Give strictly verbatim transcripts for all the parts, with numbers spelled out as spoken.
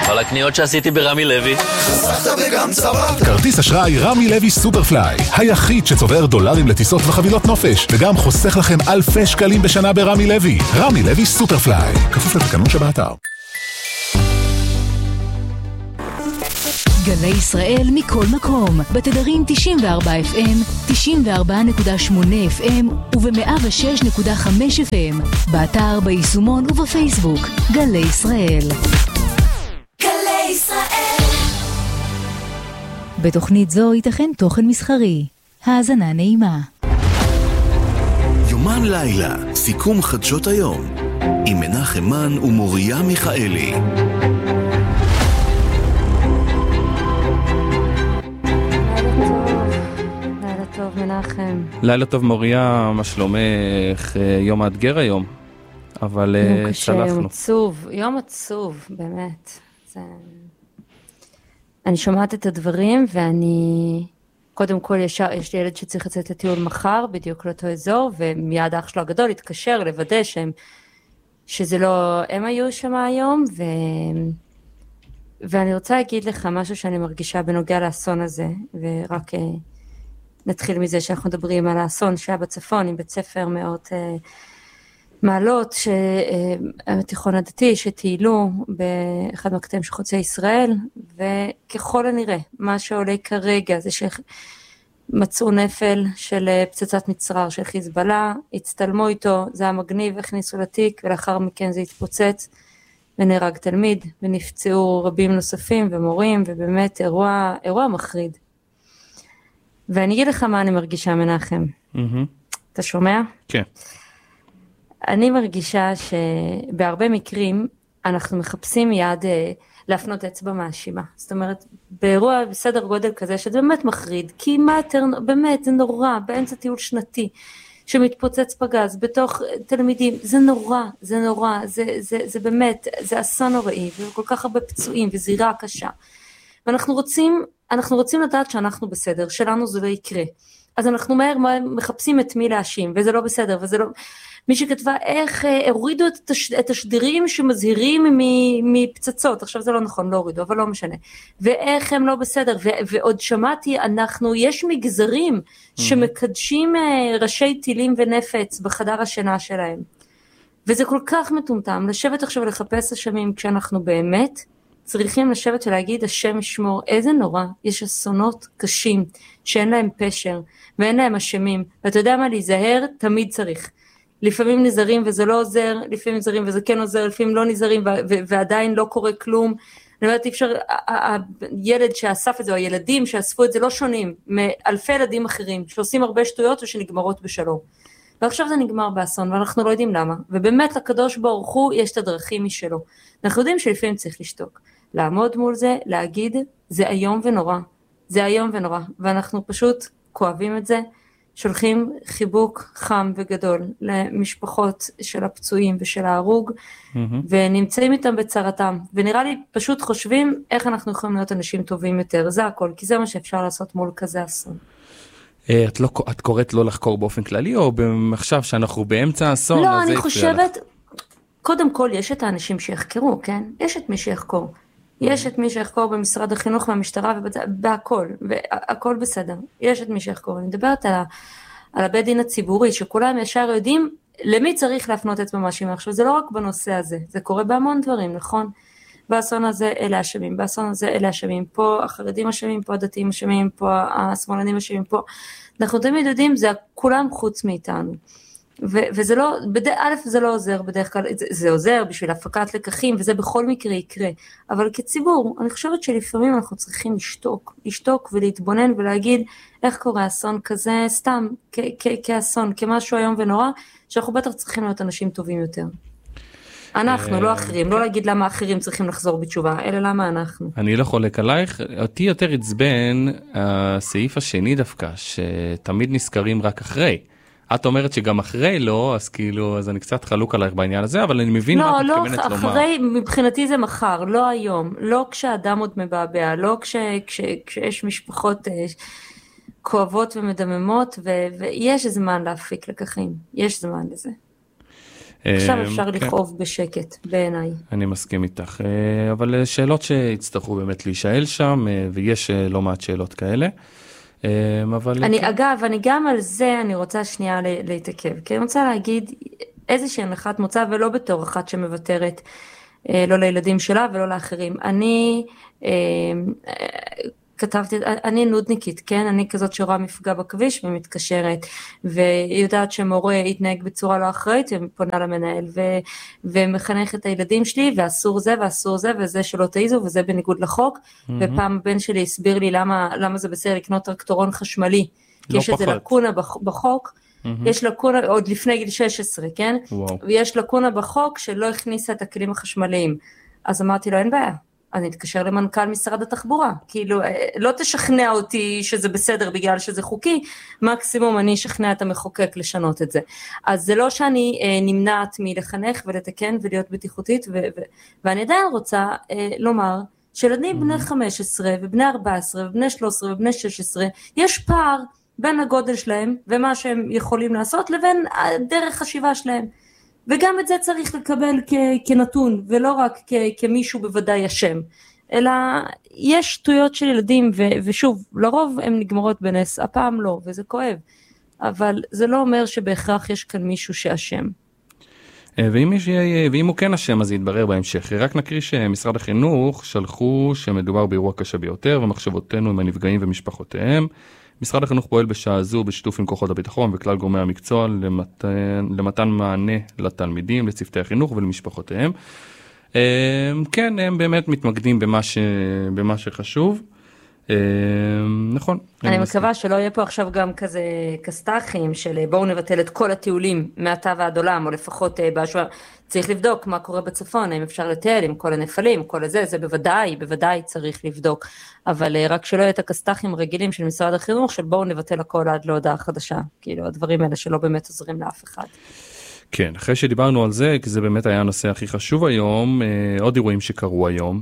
על הקניות שעשיתי ברמי לוי. חסכת וגם צברת. כרטיס אשראי רמי לוי סופרפליי, היחיד שצובר דולרים לטיסות וחבילות נופש, וגם חוסך לכם אלפי שקלים בשנה ברמי לוי. רמי לוי סופרפליי, כפוף לתקנון שבאתר. גלי ישראל מכל מקום, בתדרים תשעים וארבע אף אם, תשעים וארבע נקודה שמונה אף אם וב-מאה ושש נקודה חמש אף אם, באתר, ביישומון ובפייסבוק. גלי ישראל. גלי ישראל. בתוכנית זו ייתכן תוכן מסחרי. האזנה נעימה. יומן לילה, סיכום חדשות היום, עם מנחם מן ומוריה מיכאלי. טוב מנחם. לילה טוב מוריה, מה שלומך? יום מאתגר היום, אבל יום קשה, צלחנו. יום עצוב, יום עצוב, באמת. זה... אני שומעת את הדברים ואני, קודם כל ישר, יש לי ילד שצריך לצאת לטיול מחר, בדיוק לאותו אזור, ומיד האח שלו הגדול התקשר לוודא שהם, שזה לא, הם היו שם היום, ו... ואני רוצה להגיד לך משהו שאני מרגישה בנוגע לאסון הזה, ורק... נתחיל מזה שאנחנו מדברים על האסון שהיה בצפון עם בית ספר מאות אה, מעלות, התיכון אה, הדתי שטיילו באחד מהקטעים של חוצי ישראל, וככל הנראה מה שעולה כרגע זה שמצאו נפל של פצצת מצרר של חיזבאללה, הצטלמו איתו, זה היה מגניב, הכניסו לתיק ולאחר מכן זה התפוצץ ונהרג תלמיד ונפצעו רבים נוספים ומורים, ובאמת אירוע, אירוע מחריד. ואני אגיד לך מה אני מרגישה מנחם. Mm-hmm. אתה שומע? כן. אני מרגישה שבהרבה מקרים אנחנו מחפשים מיד אה, להפנות אצבע מאשימה. זאת אומרת, באירוע בסדר גודל כזה, שזה באמת מחריד, כי מה יותר, באמת זה נורא, באמצע טיול שנתי, שמתפוצץ פגז בתוך תלמידים, זה נורא, זה נורא, זה, זה, זה באמת, זה אסון נוראי, וכל כך הרבה פצועים וזירה קשה. ואנחנו רוצים, אנחנו רוצים לדעת שאנחנו בסדר, שלנו זה לא יקרה. אז אנחנו מהר מחפשים את מי להאשים, וזה לא בסדר, וזה לא... מי שכתבה איך הורידו את, הש... את השדרים שמזהירים מפצצות, עכשיו זה לא נכון, לא הורידו, אבל לא משנה. ואיך הם לא בסדר, ו... ועוד שמעתי, אנחנו, יש מגזרים שמקדשים ראשי טילים ונפץ בחדר השינה שלהם. וזה כל כך מטומטם, לשבת עכשיו ולחפש אשמים כשאנחנו באמת, צריכים לשבת ולהגיד, השם ישמור, איזה נורא, יש אסונות קשים, שאין להם פשר, ואין להם אשמים, ואתה יודע מה, להיזהר, תמיד צריך. לפעמים נזהרים וזה לא עוזר, לפעמים נזהרים וזה כן עוזר, לפעמים לא נזהרים, ועדיין לא קורה כלום. אני אומרת, אפשר, הילד שאסף את זה, או הילדים שאספו את זה, לא שונים, מאלפי ילדים אחרים, שעושים הרבה שטויות, ושנגמרות בשלום. ועכשיו זה נגמר באסון, ואנחנו לא יודעים למה. ובאמת, לקדוש ברוך הוא, יש את הדרכים משלו. אנחנו יודעים שלפעמים צריך לשתוק. לעמוד מול זה, להגיד, זה היום ונורא. זה היום ונורא. ואנחנו פשוט כואבים את זה, שולחים חיבוק חם וגדול למשפחות של הפצועים ושל ההרוג, mm-hmm. ונמצאים איתם בצרתם. ונראה לי פשוט חושבים איך אנחנו יכולים להיות אנשים טובים יותר. זה הכל, כי זה מה שאפשר לעשות מול כזה אסון. את, לא, את קוראת לא לחקור באופן כללי, או עכשיו שאנחנו באמצע האסון? לא, אני חושבת, קודם כל יש את האנשים שיחקרו, כן? יש את מי שיחקור. יש את מי שיחקור במשרד החינוך והמשטרה, ובהכל, והכל בסדר. יש את מי שיחקור. אני מדברת על, על הבית דין הציבורי, שכולם ישר יודעים למי צריך להפנות אצבע מאשימה. עכשיו, זה לא רק בנושא הזה, זה קורה בהמון דברים, נכון? באסון הזה אלה אשמים, באסון הזה אלה אשמים, פה החרדים אשמים, פה הדתיים אשמים, פה השמאלנים אשמים, פה. אנחנו תמיד יודעים, זה כולם חוץ מאיתנו. ו- וזה לא, בד... א', זה לא עוזר בדרך כלל, זה, זה עוזר בשביל הפקת לקחים, וזה בכל מקרה יקרה. אבל כציבור, אני חושבת שלפעמים אנחנו צריכים לשתוק, לשתוק ולהתבונן ולהגיד, איך קורה אסון כזה, סתם, כ- כ- כאסון, כמשהו היום ונורא, שאנחנו בטח צריכים להיות אנשים טובים יותר. אנחנו, לא אחרים, לא להגיד למה אחרים צריכים לחזור בתשובה, אלא למה אנחנו. אני לא חולק עלייך, אותי יותר עצבן הסעיף השני דווקא, שתמיד נזכרים רק אחרי. את אומרת שגם אחרי לא, אז כאילו, אז אני קצת חלוק עלייך בעניין הזה, אבל אני מבין מה את מתכוונת לומר. לא, אחרי, מבחינתי זה מחר, לא היום, לא כשאדם עוד מבעבע, לא כש, כש, כשיש משפחות כואבות ומדממות, ו, ויש זמן להפיק לקחים, יש זמן לזה. עכשיו אפשר לכאוב בשקט, בעיניי. אני מסכים איתך, אבל שאלות שיצטרכו באמת להישאל שם, ויש לא מעט שאלות כאלה. אבל... אני, אגב, אני גם על זה, אני רוצה שנייה להתעכב, כי אני רוצה להגיד איזושהי הנחת מוצא, ולא בתור אחת שמוותרת, לא לילדים שלה ולא לאחרים. אני כתבתי, אני נודניקית, כן? אני כזאת שרואה מפגע בכביש ומתקשרת, ויודעת שמורה יתנהג בצורה לא אחראית, ופונה למנהל, ו, ומחנך את הילדים שלי, ואסור זה ואסור זה, וזה שלא תעיזו, וזה בניגוד לחוק, mm-hmm. ופעם הבן שלי הסביר לי למה, למה זה בסדר לקנות טרקטורון חשמלי, כי לא יש איזה לקונה בחוק, mm-hmm. יש לקונה, עוד לפני גיל שש עשרה, כן? וואו. ויש לקונה בחוק שלא הכניסה את הכלים החשמליים, אז אמרתי לו, אין בעיה. אני אתקשר למנכ"ל משרד התחבורה, כאילו לא תשכנע אותי שזה בסדר בגלל שזה חוקי, מקסימום אני אשכנע את המחוקק לשנות את זה. אז זה לא שאני אה, נמנעת מלחנך ולתקן ולהיות בטיחותית, ו- ו- ואני עדיין רוצה אה, לומר, שילדים mm-hmm. בני חמש עשרה ובני ארבע עשרה ובני שלוש עשרה ובני שש עשרה, יש פער בין הגודל שלהם ומה שהם יכולים לעשות לבין דרך חשיבה שלהם. וגם את זה צריך לקבל כ- כנתון, ולא רק כ- כמישהו בוודאי אשם, אלא יש שטויות של ילדים, ו- ושוב, לרוב הן נגמרות בנס, הפעם לא, וזה כואב, אבל זה לא אומר שבהכרח יש כאן מישהו שאשם. ואם, יש, ואם הוא כן אשם, אז יתברר בהמשך. רק נקריא שמשרד החינוך שלחו שמדובר באירוע קשה ביותר, ומחשבותינו עם הנפגעים ומשפחותיהם. משרד החינוך פועל בשעה זו בשיתוף עם כוחות הביטחון וכלל גורמי המקצוע למתן, למתן מענה לתלמידים, לצוותי החינוך ולמשפחותיהם. כן, הם באמת מתמקדים במה, ש, במה שחשוב. נכון. אני מקווה שלא יהיה פה עכשיו גם כזה קסטחים של בואו נבטל את כל הטיולים מעתה ועד עולם, או לפחות בהשוואה, צריך לבדוק מה קורה בצפון, האם אפשר לטייל עם כל הנפלים, כל הזה, זה בוודאי, בוודאי צריך לבדוק, אבל רק שלא יהיה את הקסטחים רגילים של משרד החינוך, של בואו נבטל הכל עד להודעה חדשה, כאילו הדברים האלה שלא באמת עוזרים לאף אחד. כן, אחרי שדיברנו על זה, כי זה באמת היה הנושא הכי חשוב היום, עוד אירועים שקרו היום,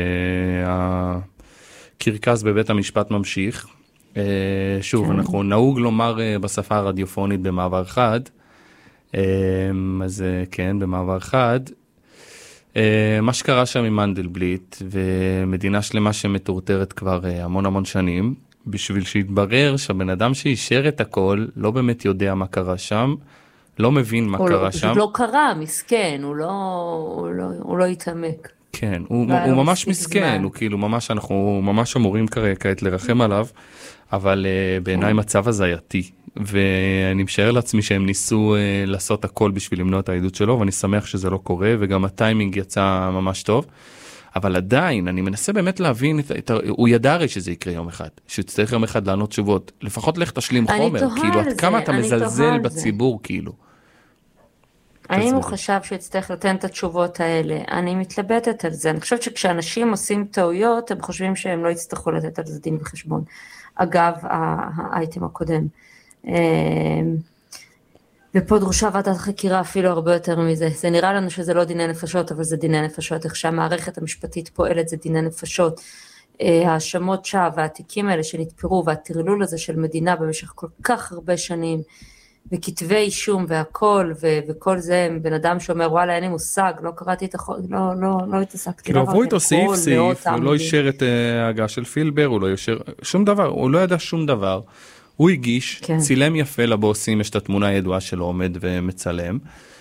הקרקס בבית המשפט ממשיך, שוב, אנחנו נהוג לומר בשפה הרדיופונית במעבר חד, אז כן, במעבר חד, מה שקרה שם עם מנדלבליט, ומדינה שלמה שמטורטרת כבר המון המון שנים, בשביל שיתברר שהבן אדם שאישר את הכל, לא באמת יודע מה קרה שם, לא מבין מה קרה לא, שם. הוא לא קרה, מסכן, הוא לא, הוא לא, הוא לא התעמק. כן, הוא, הוא ממש מסכן, זמן. הוא כאילו ממש, אנחנו ממש אמורים כעת לרחם עליו, אבל uh, בעיניי מצב הזייתי, ואני משער לעצמי שהם ניסו uh, לעשות הכל בשביל למנוע את העדות שלו, ואני שמח שזה לא קורה, וגם הטיימינג יצא ממש טוב, אבל עדיין, אני מנסה באמת להבין, את, את, הוא ידע הרי שזה יקרה יום אחד, שהוא יצטרך יום אחד לענות תשובות, לפחות לך תשלים חומר, כאילו, עד כמה אתה מזלזל בציבור, כאילו. האם הוא חשב שיצטרך לתת את התשובות האלה? אני מתלבטת על זה. אני חושבת שכשאנשים עושים טעויות, הם חושבים שהם לא יצטרכו לתת על זה דין בחשבון. אגב, האייטם הקודם. ופה דרושה ועדת חקירה אפילו הרבה יותר מזה. זה נראה לנו שזה לא דיני נפשות, אבל זה דיני נפשות. איך שהמערכת המשפטית פועלת זה דיני נפשות. האשמות שווא והתיקים האלה שנתפרו, והטרלול הזה של מדינה במשך כל כך הרבה שנים, וכתבי אישום והכל, ו- וכל זה, בן אדם שאומר, וואלה, אין לי מושג, לא קראתי את החוק, לא, לא, לא התעסקתי. כאילו, עברו איתו סעיף סעיף, הוא לא אישר את ההגעה של פילבר, הוא לא אישר, שום דבר, הוא לא ידע שום דבר, הוא הגיש, כן. צילם יפה לבוסים, יש את התמונה הידועה שלו עומד ומצלם,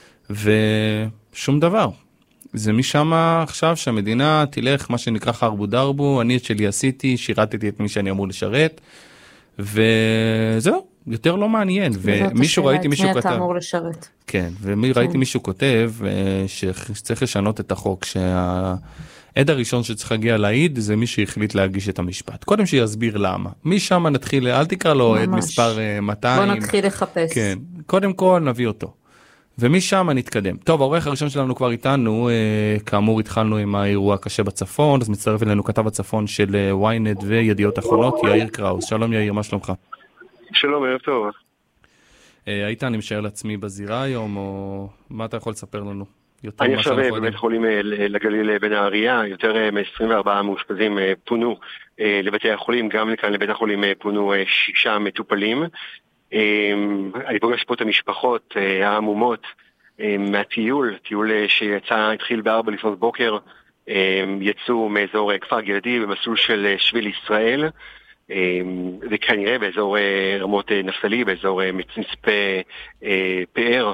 ושום דבר. זה משם עכשיו שהמדינה תלך, מה שנקרא חרבו דרבו, אני את שלי עשיתי, שירתתי את מי שאני אמור לשרת, וזהו. יותר לא מעניין, ומישהו ראיתי מישהו כתב, כן, וראיתי מישהו כותב שצריך לשנות את החוק, שהעד הראשון שצריך להגיע להעיד זה מי שהחליט להגיש את המשפט. קודם שיסביר למה. משם נתחיל, אל תקרא לו עד מספר מאתיים. בוא נתחיל לחפש. כן, קודם כל נביא אותו. ומשם נתקדם. טוב, העורך הראשון שלנו כבר איתנו, כאמור התחלנו עם האירוע הקשה בצפון, אז מצטרף אלינו כתב הצפון של וויינט וידיעות אחרונות, יאיר קראוס. שלום יאיר, מה שלומך? שלום, ערב טוב. היית, אני משער לעצמי בזירה היום, או מה אתה יכול לספר לנו? אני עכשיו בבית חולים לגליל בנהריה, יותר מ-עשרים וארבעה מאושפזים פונו לבתי החולים, גם לכאן לבית החולים פונו שישה מטופלים. אני פוגש פה את המשפחות העמומות, מהטיול, טיול שיצא, התחיל בארבע לפנות בוקר, יצאו מאזור כפר גלעדי במסלול של שביל ישראל, וכנראה באזור רמות נפתלי, באזור מצפה פאר,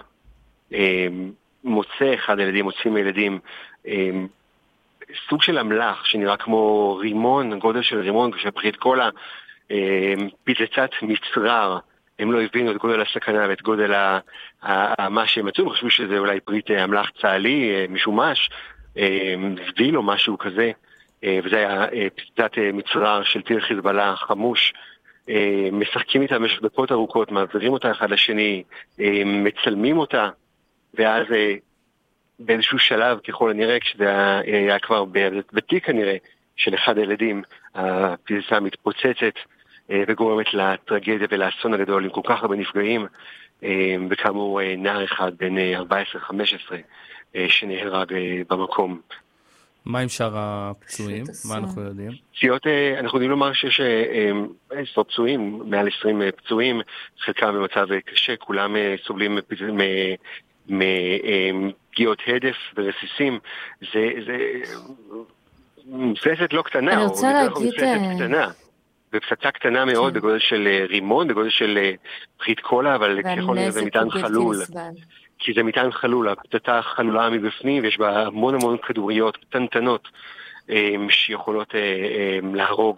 מוצא אחד הילדים, מוצאים הילדים, סוג של אמל"ח שנראה כמו רימון, גודל של רימון, כשפחית קולה, פיצצת מצרר, הם לא הבינו את גודל הסכנה ואת גודל מה שהם מצאו, הם חשבו שזה אולי פריט אמל"ח צה"לי, משומש, ויל או משהו כזה, וזה היה פיצצת מצרר של טיל חיזבאללה חמוש, משחקים איתה במשך דקות ארוכות, מעבירים אותה אחד לשני, מצלמים אותה, ואז באיזשהו שלב, ככל הנראה, כשזה היה כבר בתיק כנראה, של אחד הילדים, הפצצה מתפוצצת, וגורמת לטרגדיה ולאסון הגדול עם כל כך הרבה נפגעים, וכאמור נער אחד בין ארבע עשרה חמש עשרה שנהרג במקום. מה עם שאר הפצועים? מה אנחנו יודעים? פציעות, אנחנו יודעים לומר שיש עשרה פצועים, מעל עשרים פצועים, חלקם במצב קשה, כולם סובלים מפגיעות הדף ורסיסים. זה מפלצת לא קטנה, אני רוצה להגיד... קטנה. בפצצה קטנה מאוד, בגודל של רימון, בגודל של פחית קולה, אבל ככל נראה זה מטען חלול. כי זה מטען חלול, הפצצה חלולה מבפנים, ויש בה המון המון כדוריות קטנטנות, שיכולות להרוג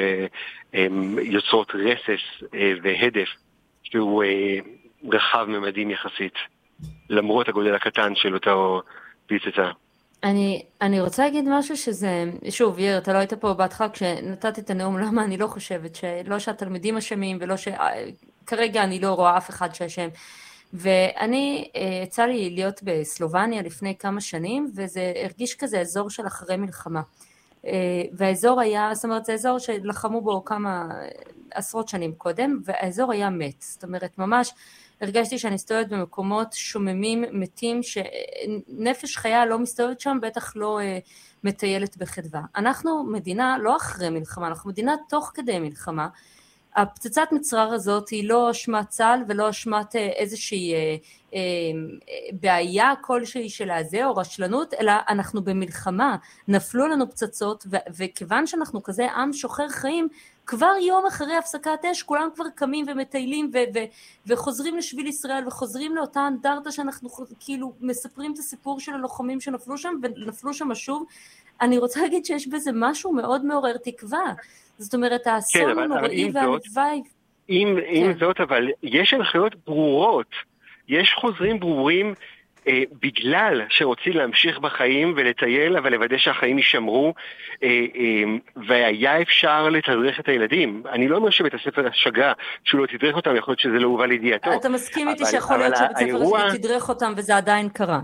ויוצרות רסס והדף, שהוא רחב ממדים יחסית, למרות הגודל הקטן של אותו פצצה. אני, אני רוצה להגיד משהו שזה, שוב, יאיר, אתה לא היית פה בהתחלה כשנתתי את הנאום, למה אני לא חושבת שלא שהתלמידים אשמים ולא ש... כרגע אני לא רואה אף אחד שאשם. ואני, יצא לי להיות בסלובניה לפני כמה שנים, וזה הרגיש כזה אזור של אחרי מלחמה. והאזור היה, זאת אומרת, זה אזור שלחמו בו כמה עשרות שנים קודם, והאזור היה מת. זאת אומרת, ממש... הרגשתי שאני מסתובבת במקומות שוממים, מתים, שנפש חיה לא מסתובבת שם, בטח לא אה, מטיילת בחדווה. אנחנו מדינה לא אחרי מלחמה, אנחנו מדינה תוך כדי מלחמה. הפצצת מצרר הזאת היא לא אשמת צה"ל ולא אשמת אה, איזושהי אה, אה, בעיה כלשהי של הזה או רשלנות, אלא אנחנו במלחמה, נפלו לנו פצצות, ו- וכיוון שאנחנו כזה עם שוחר חיים, כבר יום אחרי הפסקת אש, כולם כבר קמים ומטיילים ו- ו- וחוזרים לשביל ישראל, וחוזרים לאותה אנדרטה שאנחנו כאילו מספרים את הסיפור של הלוחמים שנפלו שם, ונפלו שם שוב. אני רוצה להגיד שיש בזה משהו מאוד מעורר תקווה. זאת אומרת, האסון כן, הנוראי והלוואי. אם, אם כן. זאת, אבל יש הנחיות ברורות, יש חוזרים ברורים, אה, בגלל שרוצים להמשיך בחיים ולטייל, אבל לוודא שהחיים יישמרו, אה, אה, והיה אפשר לתדרך את הילדים. אני לא אומר שבית הספר השגה, שהוא לא תדרך אותם, יכול להיות שזה לא הובא לידיעתו. אתה מסכים איתי שיכול להיות שבית הספר השגה תדרך אותם, וזה עדיין קרה.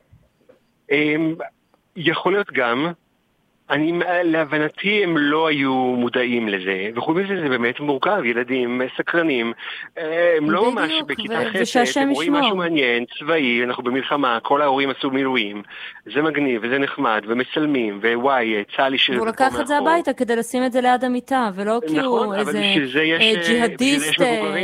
אה, יכול להיות גם, אני, להבנתי הם לא היו מודעים לזה, וחוץ מזה זה באמת מורכב, ילדים סקרנים, הם לא ממש בכיתה חסת, הם רואים משהו מעניין, צבאי, אנחנו במלחמה, כל ההורים עשו מילואים, זה מגניב וזה נחמד, ומצלמים, ווואי, צה"ל ישיר את זה פה מאחור. והוא לקח את זה הביתה כדי לשים את זה ליד המיטה, ולא כאילו איזה ג'יהאדיסט...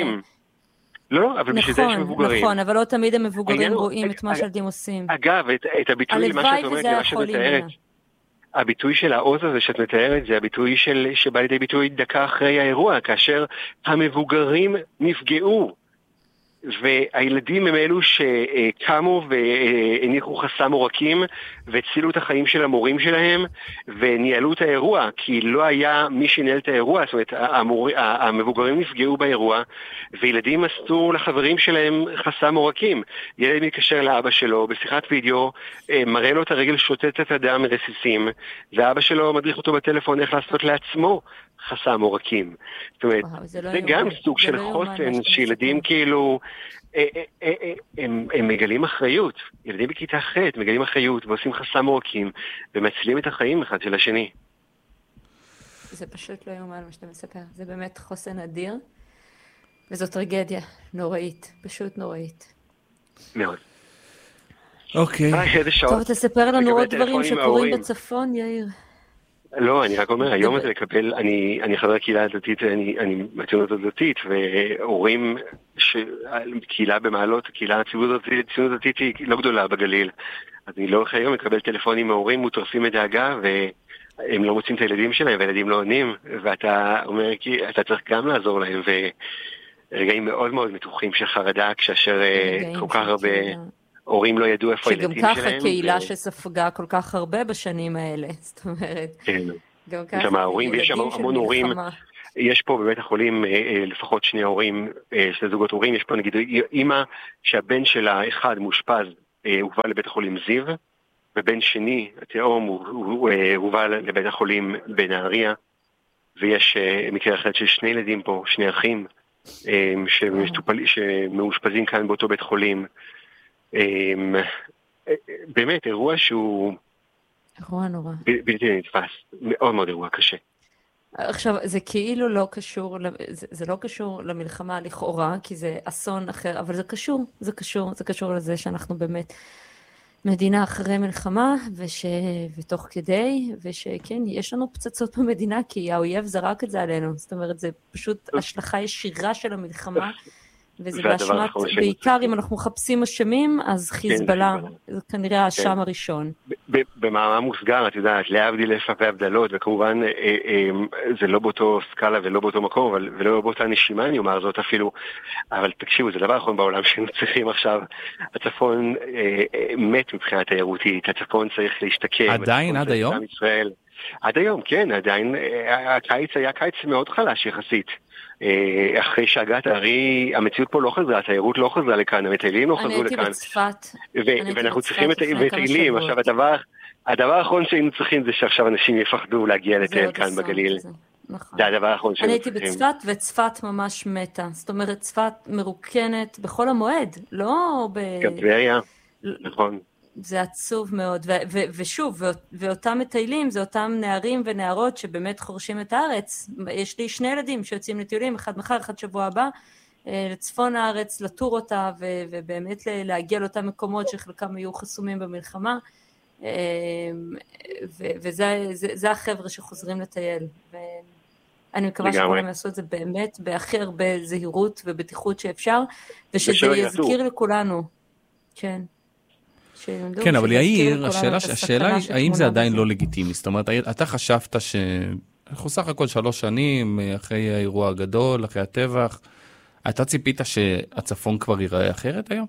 לא, אבל בשביל זה יש מבוגרים. נכון, אבל לא תמיד המבוגרים רואים את מה שהילדים עושים. אגב, את הביטוי למה שאת אומרת, למה שאת מתארת, הביטוי של העוז הזה שאת מתארת, זה הביטוי של, שבא לידי ביטוי דקה אחרי האירוע, כאשר המבוגרים נפגעו, והילדים הם אלו שקמו והניחו חסם עורקים, והצילו את החיים של המורים שלהם, וניהלו את האירוע, כי לא היה מי שניהל את האירוע, זאת אומרת, המור... המבוגרים נפגעו באירוע, וילדים עשו לחברים שלהם חסם עורקים. ילד מתקשר לאבא שלו, בשיחת וידאו, מראה לו את הרגל שוטטת אדם מרסיסים, ואבא שלו מדריך אותו בטלפון איך לעשות לעצמו חסם עורקים. זאת אומרת, וואו, זה, לא זה גם סוג של לא חוסן, שילדים כאילו, הם, הם מגלים אחריות, ילדים בכיתה ח' מגלים אחריות, ועושים חסם עורקים, ומצילים את החיים אחד של השני. זה פשוט לא יאומן מה שאתה מספר, זה באמת חוסן אדיר, וזו טרגדיה נוראית, פשוט נוראית. מאוד. אוקיי. טוב, תספר לנו עוד דברים שקורים בצפון, יאיר. לא, אני רק אומר, היום הזה לקבל, אני, אני חבר קהילה דתית, אני, אני מהציונות הדתית, והורים, קהילה במעלות, קהילה הציונות הדתית היא לא גדולה בגליל. אז אני לא הולך היום לקבל טלפונים מההורים, מוטרפים מדאגה, והם לא מוצאים את הילדים שלהם, והילדים לא עונים, ואתה אומר, כי אתה צריך גם לעזור להם, ורגעים מאוד מאוד מתוחים של חרדה, כשאשר כל כך הרבה הורים לא ידעו איפה הילדים שלהם. שגם ככה קהילה שספגה כל כך הרבה בשנים האלה, זאת אומרת. כן, גם ההורים, ויש שם המון הורים, יש פה בבית החולים לפחות שני הורים, שני זוגות הורים, יש פה נגיד אימא שהבן שלה אחד מאושפז, הובא לבית החולים זיו, ובן שני, התאום, הוא הובא לבית החולים בנהריה, ויש מקרה אחר של שני ילדים פה, שני אחים, שמאושפזים כאן באותו בית חולים. באמת, אירוע שהוא... אירוע נורא. בלתי נתפס, מאוד מאוד אירוע קשה. עכשיו, זה כאילו לא קשור, זה, זה לא קשור למלחמה לכאורה, כי זה אסון אחר, אבל זה קשור, זה קשור, זה קשור לזה שאנחנו באמת מדינה אחרי מלחמה, וש, ותוך כדי, ושכן, יש לנו פצצות במדינה, כי האויב זרק את זה עלינו, זאת אומרת, זה פשוט השלכה ישירה של המלחמה, וזה באשמת, בעיקר אם אנחנו מחפשים אשמים, אז חיזבאללה, זה כנראה האשם הראשון. במאמר מוסגר, את יודעת, להבדיל אלף אלפי הבדלות, וכמובן זה לא באותו סקאלה ולא באותו מקום, ולא באותה נשימה, אני אומר זאת אפילו, אבל תקשיבו, זה דבר אחרון בעולם שהיינו צריכים עכשיו, הצפון מת מבחינה תיירותית, הצפון צריך להשתקם. עדיין, עד היום? עד היום, כן, עדיין, הקיץ היה קיץ מאוד חלש יחסית. אחרי שהגעת, הרי המציאות פה לא חזרה, התיירות לא חזרה לכאן, המטיילים לא חזרו לכאן. אני הייתי בצפת. ואנחנו צריכים את המטיילים. עכשיו, הדבר האחרון שהיינו צריכים זה שעכשיו אנשים יפחדו להגיע לטייל כאן בגליל. זה הדבר האחרון שהיינו צריכים. אני הייתי בצפת, וצפת ממש מתה. זאת אומרת, צפת מרוקנת בכל המועד, לא ב... גם טבריה, נכון. זה עצוב מאוד, ו- ו- ושוב, ו- ואותם מטיילים, זה אותם נערים ונערות שבאמת חורשים את הארץ. יש לי שני ילדים שיוצאים לטיולים, אחד מחר, אחד שבוע הבא, לצפון הארץ, לטור אותה, ו- ובאמת להגיע לאותם מקומות שחלקם היו חסומים במלחמה, ו- וזה זה, זה החבר'ה שחוזרים לטייל. ואני מקווה שכולם יעשו את זה באמת, בהכי הרבה זהירות ובטיחות שאפשר, ושזה יזכיר לכולנו. כן. כן, אבל יאיר, השאלה היא, האם זה עדיין לא לגיטימי? זאת אומרת, אתה חשבת שאנחנו סך הכל שלוש שנים אחרי האירוע הגדול, אחרי הטבח, אתה ציפית שהצפון כבר ייראה אחרת היום?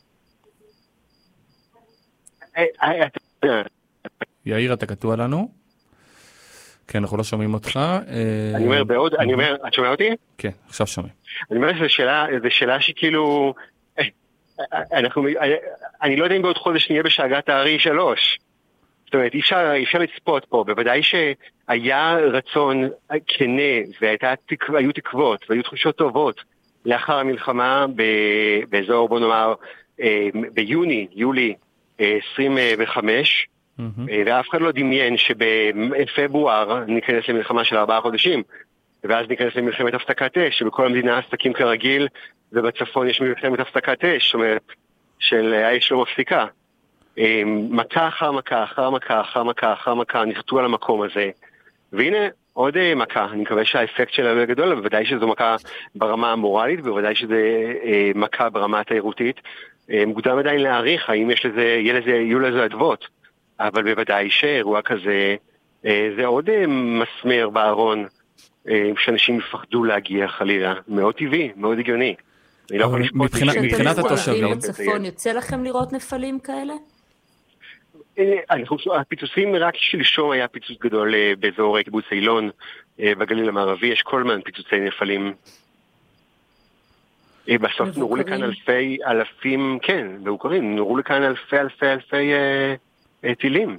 יאיר, אתה קטוע לנו? כן, אנחנו לא שומעים אותך. אני אומר בעוד, אני אומר, את שומע אותי? כן, עכשיו שומעים. אני אומר שזו שאלה, זו שאלה שכאילו... אנחנו, אני לא יודע אם בעוד חודש נהיה בשאגת הארי שלוש. זאת אומרת, אי אפשר, אי אפשר לצפות פה. בוודאי שהיה רצון כנה, והיו תקוות, והיו תחושות טובות לאחר המלחמה באזור, בוא נאמר, ביוני, יולי עשרים וחמש, ואף אחד לא דמיין שבפברואר ניכנס למלחמה של ארבעה חודשים, ואז ניכנס למלחמת הפסקת אש, שבכל המדינה עסקים כרגיל, ובצפון יש מלחמת הפסקת אש, זאת אומרת, של האש לא מפסיקה. מכה אחר מכה, אחר מכה, אחר מכה, אחר מכה, נחתו על המקום הזה. והנה עוד מכה, אני מקווה שהאפקט שלה לא גדול, בוודאי שזו מכה ברמה המורלית, בוודאי שזו מכה ברמה התיירותית. מוקדם עדיין להעריך, האם יש לזה, יהיה לזה, יהיו לזה עדבות. אבל בוודאי שאירוע כזה, זה עוד מסמר בארון, שאנשים יפחדו להגיע חלילה. מאוד טבעי, מאוד הגיוני. מבחינת התושבים, יוצא לכם לראות נפלים כאלה? הפיצוצים, רק שלשום היה פיצוץ גדול באזור קיבוץ אילון בגליל המערבי, יש כל מיני פיצוצי נפלים. בסוף נורו לכאן אלפי אלפים, כן, מבוקרים, נורו לכאן אלפי אלפי אלפי טילים.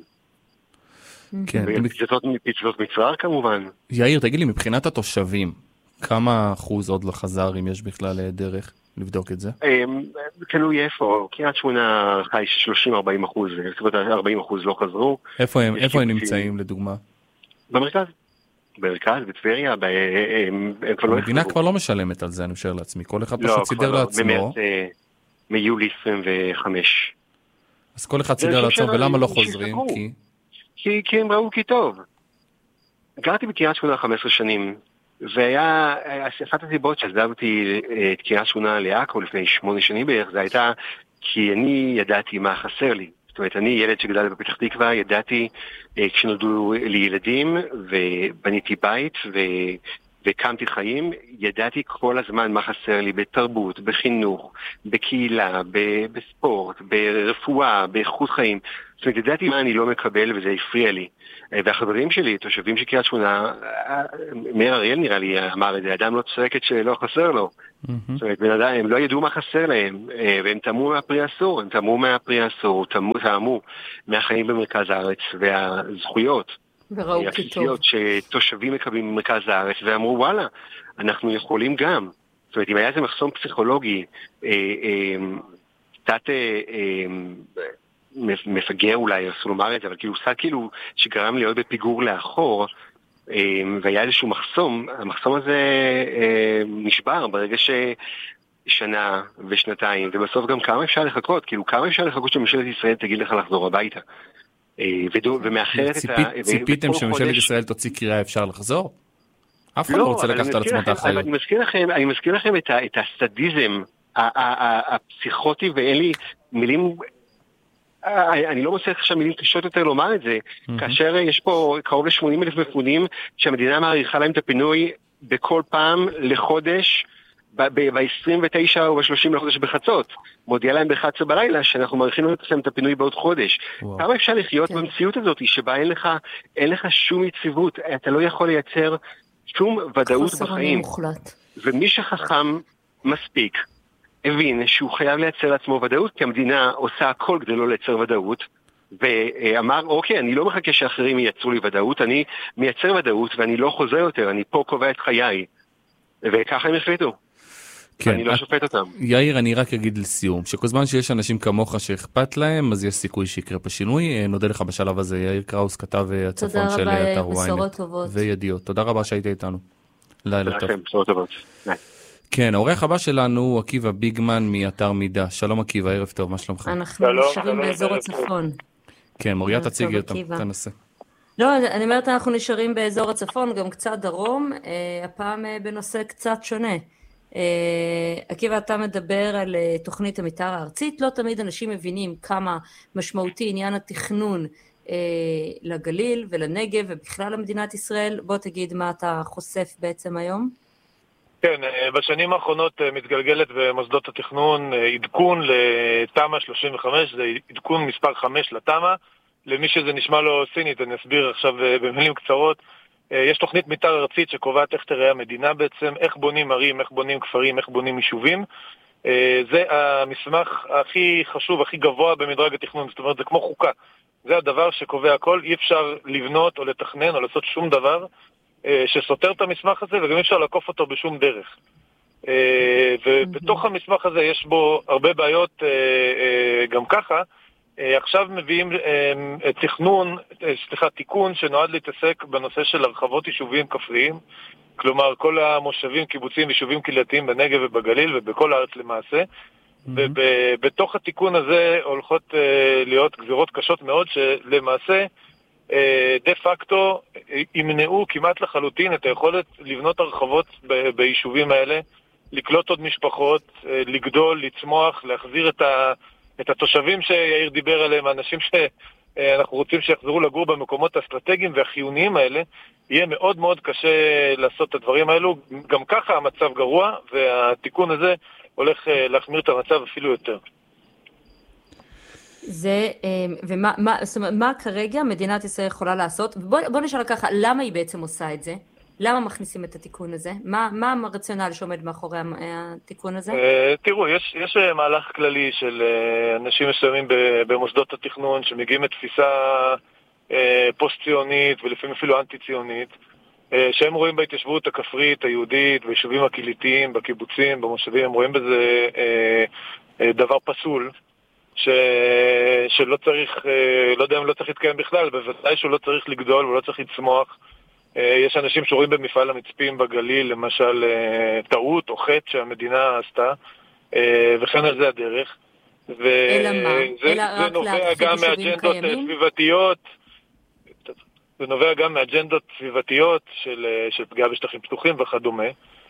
פיצוצות מצרר כמובן. יאיר, תגיד לי, מבחינת התושבים, כמה אחוז עוד לא חזר, אם יש בכלל דרך לבדוק את זה? תלוי איפה, קריית שמונה חי שלושים ארבעים אחוז, ארבעים אחוז לא חזרו. איפה הם, איפה הם נמצאים לדוגמה? במרכז. במרכז, בטבריה, המדינה כבר לא משלמת על זה, אני משאר לעצמי. כל אחד פשוט סידר לעצמו. מיולי עשרים וחמש. אז כל אחד סידר לעצמו, ולמה לא חוזרים? כי... כי הם ראו כי טוב. גרתי בקריית שמונה חמש עשרה שנים, והיה, אחת הסיבות שעזבתי את קריית שמונה לעכו לפני שמונה שנים בערך, זה הייתה כי אני ידעתי מה חסר לי. זאת אומרת, אני ילד שגדל בפתח תקווה, ידעתי כשנולדו לי ילדים, ובניתי בית, ו... וקמתי חיים, ידעתי כל הזמן מה חסר לי בתרבות, בחינוך, בקהילה, בספורט, ברפואה, באיכות חיים. זאת אומרת, ידעתי מה אני לא מקבל וזה הפריע לי. והחברים שלי, תושבים של קריית שמונה, מאיר אריאל נראה לי אמר את זה, אדם לא צועק את שלא חסר לו. זאת אומרת, בן אדם, הם לא ידעו מה חסר להם, והם תמו מהפרי אסור, הם תמו מהפרי אסור, תמו מהחיים במרכז הארץ והזכויות. הבסיסיות שתושבים מקבלים במרכז הארץ ואמרו וואלה, אנחנו יכולים גם. זאת אומרת, אם היה איזה מחסום פסיכולוגי קצת מפגר אולי, אסור לומר את זה, אבל כאילו קצת כאילו שגרם להיות בפיגור לאחור, והיה איזשהו מחסום, המחסום הזה נשבר ברגע ששנה ושנתיים, ובסוף גם כמה אפשר לחכות, כאילו כמה אפשר לחכות שממשלת ישראל תגיד לך לחזור הביתה. ומאחרת את ה... ציפיתם שממשלת ישראל תוציא קריאה אפשר לחזור? אף אחד לא רוצה לקחת על עצמו את האחריות. אני מזכיר לכם את הסדיזם הפסיכוטי, ואין לי מילים, אני לא מוצא עכשיו מילים קשות יותר לומר את זה, כאשר יש פה קרוב ל-שמונים אלף מפונים שהמדינה מעריכה להם את הפינוי בכל פעם לחודש, ב-עשרים ותשע או ב-שלושים לחודש בחצות, מודיע להם ב-אחת עשרה בלילה שאנחנו מעריכים להם את הפינוי בעוד חודש. כמה אפשר לחיות במציאות הזאת שבה אין לך, אין לך שום יציבות, אתה לא יכול לייצר שום ודאות בחיים. ומי שחכם מספיק הבין שהוא חייב לייצר לעצמו ודאות, כי המדינה עושה הכל כדי לא לייצר ודאות, ואמר, אוקיי, אני לא מחכה שאחרים ייצרו לי ודאות, אני מייצר ודאות ואני לא חוזר יותר, אני פה קובע את חיי. וככה הם החליטו. כן, אני לא שופט אותם. יאיר, אני רק אגיד לסיום, שכל זמן שיש אנשים כמוך שאכפת להם, אז יש סיכוי שיקרה פה שינוי. נודה לך בשלב הזה, יאיר קראוס, כתב הצפון של אתר וויינט וידיעות. תודה רבה שהיית איתנו. לילה טוב. בשורות טובות. כן, העורך הבא שלנו הוא עקיבא ביגמן מאתר מידע. שלום עקיבא, ערב טוב, מה שלומך? אנחנו נשארים באזור הצפון. כן, מוריה תציגי אותם, תנסה. לא, אני אומרת, אנחנו נשארים באזור הצפון, גם קצת דרום, הפעם בנושא קצת שונה. עקיבא, אתה מדבר על תוכנית המתאר הארצית, לא תמיד אנשים מבינים כמה משמעותי עניין התכנון לגליל ולנגב ובכלל למדינת ישראל. בוא תגיד מה אתה חושף בעצם היום. כן, בשנים האחרונות מתגלגלת במוסדות התכנון עדכון לתמ"א שלושים וחמש, זה עדכון מספר חמש לתמ"א, למי שזה נשמע לו סינית, אני אסביר עכשיו במילים קצרות. יש תוכנית מתאר ארצית שקובעת איך תראה המדינה בעצם, איך בונים ערים, איך בונים כפרים, איך בונים יישובים. זה המסמך הכי חשוב, הכי גבוה במדרג התכנון, זאת אומרת, זה כמו חוקה. זה הדבר שקובע הכל, אי אפשר לבנות או לתכנן או לעשות שום דבר שסותר את המסמך הזה, וגם אי אפשר לעקוף אותו בשום דרך. ובתוך המסמך הזה יש בו הרבה בעיות גם ככה. עכשיו מביאים תכנון, סליחה, תיקון שנועד להתעסק בנושא של הרחבות יישובים כפריים, כלומר כל המושבים, קיבוצים ויישובים קהילתיים בנגב ובגליל ובכל הארץ למעשה, ובתוך התיקון הזה הולכות להיות גזירות קשות מאוד שלמעשה דה פקטו ימנעו כמעט לחלוטין את היכולת לבנות הרחבות ביישובים האלה, לקלוט עוד משפחות, לגדול, לצמוח, להחזיר את ה... את התושבים שיאיר דיבר עליהם, האנשים שאנחנו רוצים שיחזרו לגור במקומות האסטרטגיים והחיוניים האלה, יהיה מאוד מאוד קשה לעשות את הדברים האלו. גם ככה המצב גרוע, והתיקון הזה הולך להחמיר את המצב אפילו יותר. זה, ומה, מה, זאת אומרת, מה כרגע מדינת ישראל יכולה לעשות? בוא, בוא נשאל ככה, למה היא בעצם עושה את זה? למה מכניסים את התיקון הזה? מה, מה הרציונל שעומד מאחורי התיקון הזה? תראו, יש, יש מהלך כללי של אנשים מסוימים במוסדות התכנון שמגיעים את תפיסה פוסט-ציונית ולפעמים אפילו אנטי-ציונית, שהם רואים בהתיישבות הכפרית, היהודית, ביישובים הקהילתיים, בקיבוצים, במושבים, הם רואים בזה דבר פסול, ש... שלא צריך, לא יודע אם לא צריך להתקיים בכלל, בוודאי שהוא לא צריך לגדול ולא צריך לצמוח. יש אנשים שרואים במפעל המצפים בגליל, למשל, טעות או חטא שהמדינה עשתה, וכן על זה הדרך. אלא מה? וזה נובע גם מאג'נדות סביבתיות. זה נובע גם מאג'נדות סביבתיות של, של פגיעה בשטחים פתוחים וכדומה.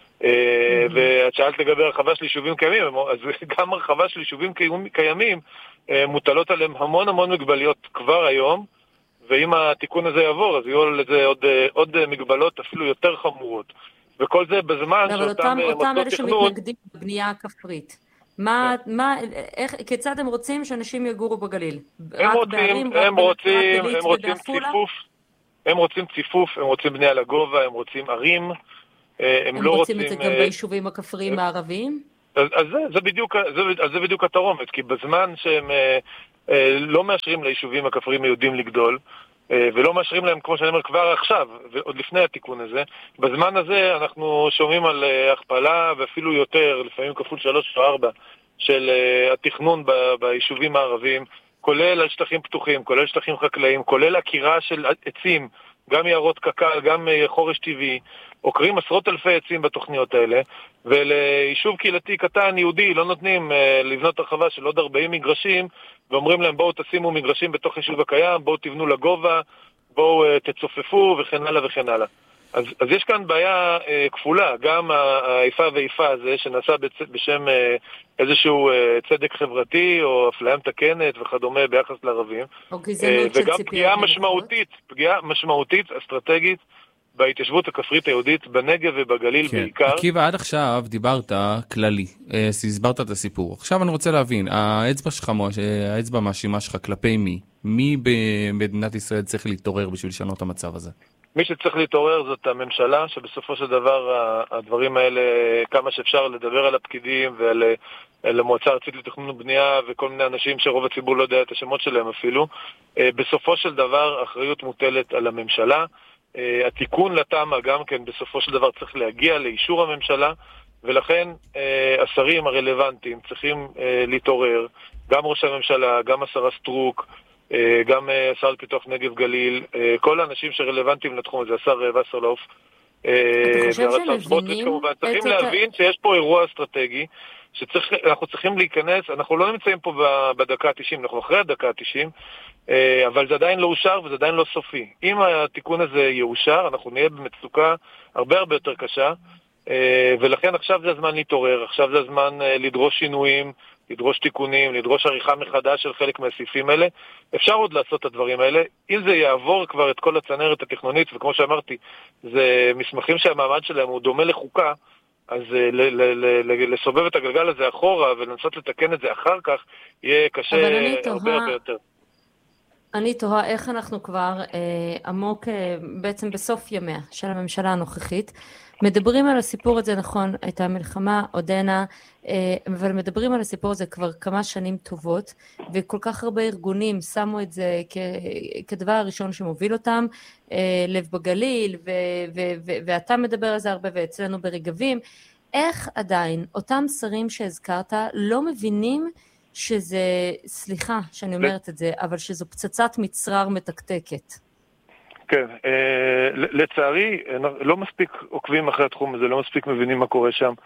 ואת שאלת לגבי הרחבה של יישובים קיימים, אז גם הרחבה של יישובים קיימים מוטלות עליהם המון המון מגבליות כבר היום, ואם התיקון הזה יעבור, אז יהיו לזה עוד, עוד מגבלות אפילו יותר חמורות. וכל זה בזמן שאותם אותם אלה שמתנגדים בבנייה הכפרית. מה, מה, איך, כיצד הם רוצים שאנשים יגורו בגליל? הם רוצים, הם רוצים, הם רוצים ציפוף, הם רוצים ציפוף, הם רוצים בנייה לגובה, הם רוצים ערים, הם לא רוצים... הם רוצים את זה גם ביישובים הכפריים הערביים? אז זה, זה בדיוק, זה, זה בדיוק התרומת, כי בזמן שהם לא מאשרים ליישובים הכפריים היהודים לגדול, ולא מאשרים להם, כמו שאני אומר, כבר עכשיו, ועוד לפני התיקון הזה, בזמן הזה אנחנו שומעים על הכפלה, ואפילו יותר, לפעמים כפול שלוש או ארבע, של התכנון ביישובים הערביים, כולל על שטחים פתוחים, כולל שטחים חקלאיים, כולל עקירה של עצים, גם יערות קקל, גם חורש טבעי, עוקרים עשרות אלפי עצים בתוכניות האלה, וליישוב קהילתי קטן יהודי לא נותנים לבנות הרחבה של עוד ארבעים מגרשים, ואומרים להם בואו תשימו מגרשים בתוך יישוב הקיים, בואו תבנו לגובה, בואו תצופפו וכן הלאה וכן הלאה. אז, אז יש כאן בעיה אה, כפולה, גם האיפה ואיפה הזה שנעשה בצ... בשם אה, איזשהו אה, צדק חברתי או אפליה מתקנת וכדומה ביחס לערבים, או גזענות אה, של וגם פגיעה משמעותית, פגיעה משמעותית, אסטרטגית, בהתיישבות הכפרית היהודית בנגב ובגליל כן. בעיקר. עקיבא, עד עכשיו דיברת כללי, הסברת את הסיפור. עכשיו אני רוצה להבין, האצבע שלך, האצבע מאשימה שלך כלפי מי? מי במדינת ישראל צריך להתעורר בשביל לשנות המצב הזה? מי שצריך להתעורר זאת הממשלה, שבסופו של דבר הדברים האלה, כמה שאפשר לדבר על הפקידים ועל על המועצה הארצית לתכנון ובנייה וכל מיני אנשים שרוב הציבור לא יודע את השמות שלהם אפילו, בסופו של דבר אחריות מוטלת על הממשלה. התיקון לתמה גם כן בסופו של דבר צריך להגיע לאישור הממשלה, ולכן השרים הרלוונטיים צריכים להתעורר, גם ראש הממשלה, גם השרה סטרוק, גם השר לפיתוח נגב גליל, כל האנשים שרלוונטיים לתחום הזה, השר וסרלאוף, צריכים להבין שיש פה אירוע אסטרטגי, שאנחנו צריכים להיכנס, אנחנו לא נמצאים פה בדקה ה-תשעים, אנחנו אחרי הדקה ה-תשעים, אבל זה עדיין לא אושר וזה עדיין לא סופי. אם התיקון הזה יאושר, אנחנו נהיה במצוקה הרבה הרבה יותר קשה, ולכן עכשיו זה הזמן להתעורר, עכשיו זה הזמן לדרוש שינויים, לדרוש תיקונים, לדרוש עריכה מחדש של חלק מהסעיפים האלה. אפשר עוד לעשות את הדברים האלה. אם זה יעבור כבר את כל הצנרת התכנונית, וכמו שאמרתי, זה מסמכים שהמעמד שלהם הוא דומה לחוקה, אז ל- ל- ל- לסובב את הגלגל הזה אחורה ולנסות לתקן את זה אחר כך, יהיה קשה הרבה הרבה יותר. אני תוהה איך אנחנו כבר אה, עמוק אה, בעצם בסוף ימיה של הממשלה הנוכחית, מדברים על הסיפור הזה, נכון, הייתה מלחמה עודנה, אה, אבל מדברים על הסיפור הזה כבר כמה שנים טובות, וכל כך הרבה ארגונים שמו את זה כ- כדבר הראשון שמוביל אותם, אה, לב בגליל, ו- ו- ו- ואתה מדבר על זה הרבה, ואצלנו ברגבים, איך עדיין אותם שרים שהזכרת לא מבינים שזה, סליחה שאני אומרת את זה, אבל שזו פצצת מצרר מתקתקת. כן, לצערי, לא מספיק עוקבים אחרי התחום הזה, לא מספיק מבינים מה קורה שם.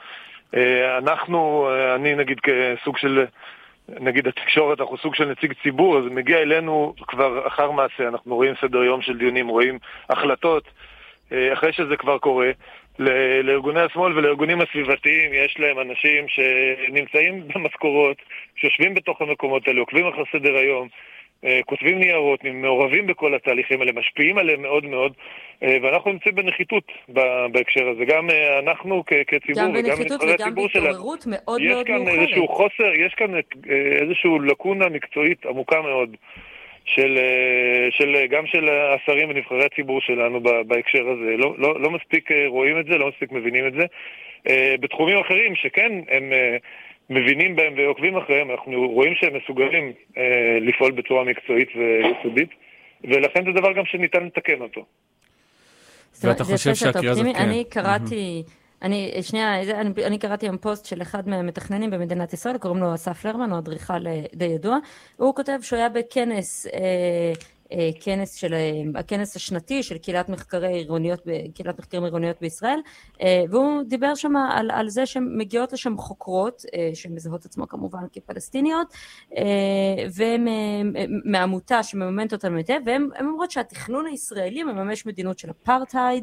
אנחנו, אני נגיד כסוג של, נגיד התקשורת, אנחנו סוג של נציג ציבור, אז מגיע אלינו כבר אחר מעשה, אנחנו רואים סדר יום של דיונים, רואים החלטות, אחרי שזה כבר קורה. לארגוני השמאל ולארגונים הסביבתיים יש להם אנשים שנמצאים במשכורות, שיושבים בתוך המקומות האלה, עוקבים אחר סדר היום, כותבים ניירות, מעורבים בכל התהליכים האלה, משפיעים עליהם מאוד מאוד, ואנחנו נמצאים בנחיתות בהקשר הזה. גם אנחנו כציבור וגם נבחרי הציבור שלנו. יש כאן איזשהו חוסר, יש כאן איזשהו לקונה מקצועית עמוקה מאוד. של, של, גם של השרים ונבחרי הציבור שלנו בהקשר הזה. לא, לא, לא מספיק רואים את זה, לא מספיק מבינים את זה. בתחומים אחרים שכן הם מבינים בהם ועוקבים אחריהם, אנחנו רואים שהם מסוגלים לפעול בצורה מקצועית ויסודית, ולכן זה דבר גם שניתן לתקן אותו. ואתה חושב שהקריאה הזאת כן. אני קראתי... אני, שנייה, אני, אני קראתי היום פוסט של אחד מהמתכננים במדינת ישראל, קוראים לו אסף לרמן, הוא אדריכל די ידוע, הוא כותב שהוא היה בכנס אה, כנס של, הכנס השנתי של קהילת מחקרי עירוניות, קהילת מחקרים עירוניות בישראל, והוא דיבר שם על, על זה שמגיעות לשם חוקרות, שמזהות עצמו כמובן כפלסטיניות, ומעמותה שמממנת אותם היטב, והם אומרות שהתכנון הישראלי מממש מדינות של אפרטהייד,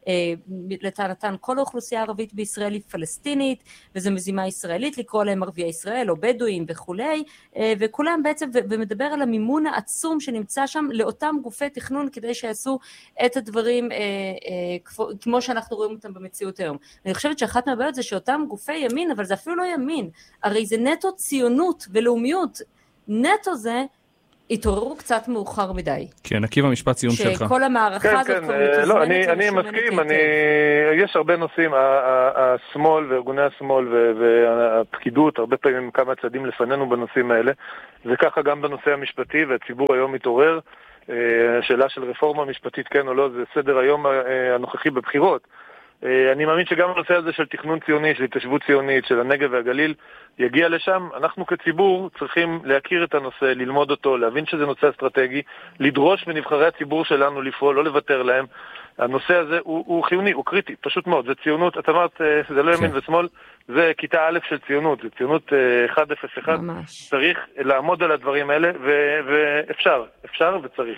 לטענתן כל האוכלוסייה הערבית בישראל היא פלסטינית, וזו מזימה ישראלית לקרוא להם ערביי ישראל או בדואים וכולי, וכולם בעצם, ומדבר על המימון העצום שנמצא שם לאותם גופי תכנון כדי שיעשו את הדברים כמו שאנחנו רואים אותם במציאות היום. אני חושבת שאחת מהבעיות זה שאותם גופי ימין, אבל זה אפילו לא ימין, הרי זה נטו ציונות ולאומיות, נטו זה התעוררו קצת מאוחר מדי. כן, עקיבא, משפט סיום שלך. שכל המערכה הזאת כבר מתוזמנת. לא, אני מסכים, יש הרבה נושאים, השמאל וארגוני השמאל והפקידות, הרבה פעמים כמה צעדים לפנינו בנושאים האלה, וככה גם בנושא המשפטי, והציבור היום מתעורר, השאלה של רפורמה משפטית כן או לא, זה סדר היום הנוכחי בבחירות. אני מאמין שגם הנושא הזה של תכנון ציוני, של התיישבות ציונית, של הנגב והגליל, יגיע לשם. אנחנו כציבור צריכים להכיר את הנושא, ללמוד אותו, להבין שזה נושא אסטרטגי, לדרוש מנבחרי הציבור שלנו לפעול, לא לוותר להם. הנושא הזה הוא, הוא חיוני, הוא קריטי, פשוט מאוד. זה ציונות, את אמרת, זה לא ימין ושמאל, זה כיתה א' של ציונות, זה ציונות אחת אפס אחת. ממש. צריך לעמוד על הדברים האלה, ו- ואפשר, אפשר וצריך.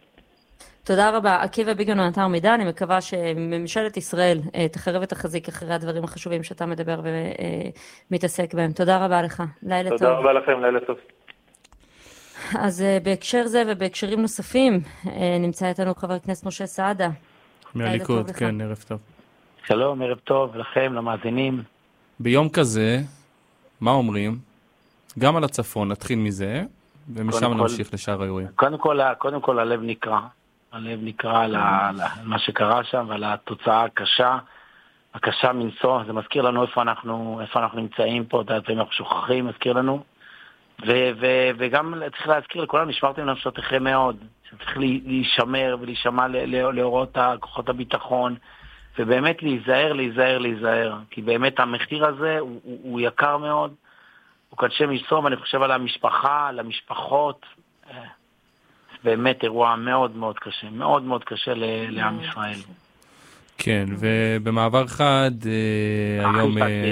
תודה רבה. עקיבא ביגון מאתר מידע, אני מקווה שממשלת ישראל תחרב את החזיק אחרי הדברים החשובים שאתה מדבר ומתעסק בהם. תודה רבה לך. לילה טוב. תודה רבה לכם, לילה טוב. אז בהקשר זה ובהקשרים נוספים, נמצא איתנו חבר הכנסת משה סעדה. מהליכוד, כן, ערב טוב. שלום, ערב טוב לכם, למאזינים. ביום כזה, מה אומרים? גם על הצפון, נתחיל מזה, ומשם נמשיך לשאר האירועים. קודם כל, קודם כל הלב נקרא. הלב נקרא על מה שקרה שם ועל התוצאה הקשה, הקשה מנסוע. זה מזכיר לנו איפה אנחנו, איפה אנחנו נמצאים פה, אנחנו שוכחים, מזכיר לנו. ו- ו- וגם צריך להזכיר לכולם, נשמרתם לנפשותיכם מאוד, שצריך להישמר ולהישמע להוראות כוחות הביטחון, ובאמת להיזהר, להיזהר, להיזהר, כי באמת המחיר הזה הוא, הוא, הוא יקר מאוד, הוא קשה מסום, ואני חושב על המשפחה, על המשפחות, באמת אירוע מאוד מאוד קשה, מאוד מאוד קשה לעם ישראל. כן, ובמעבר חד, היום,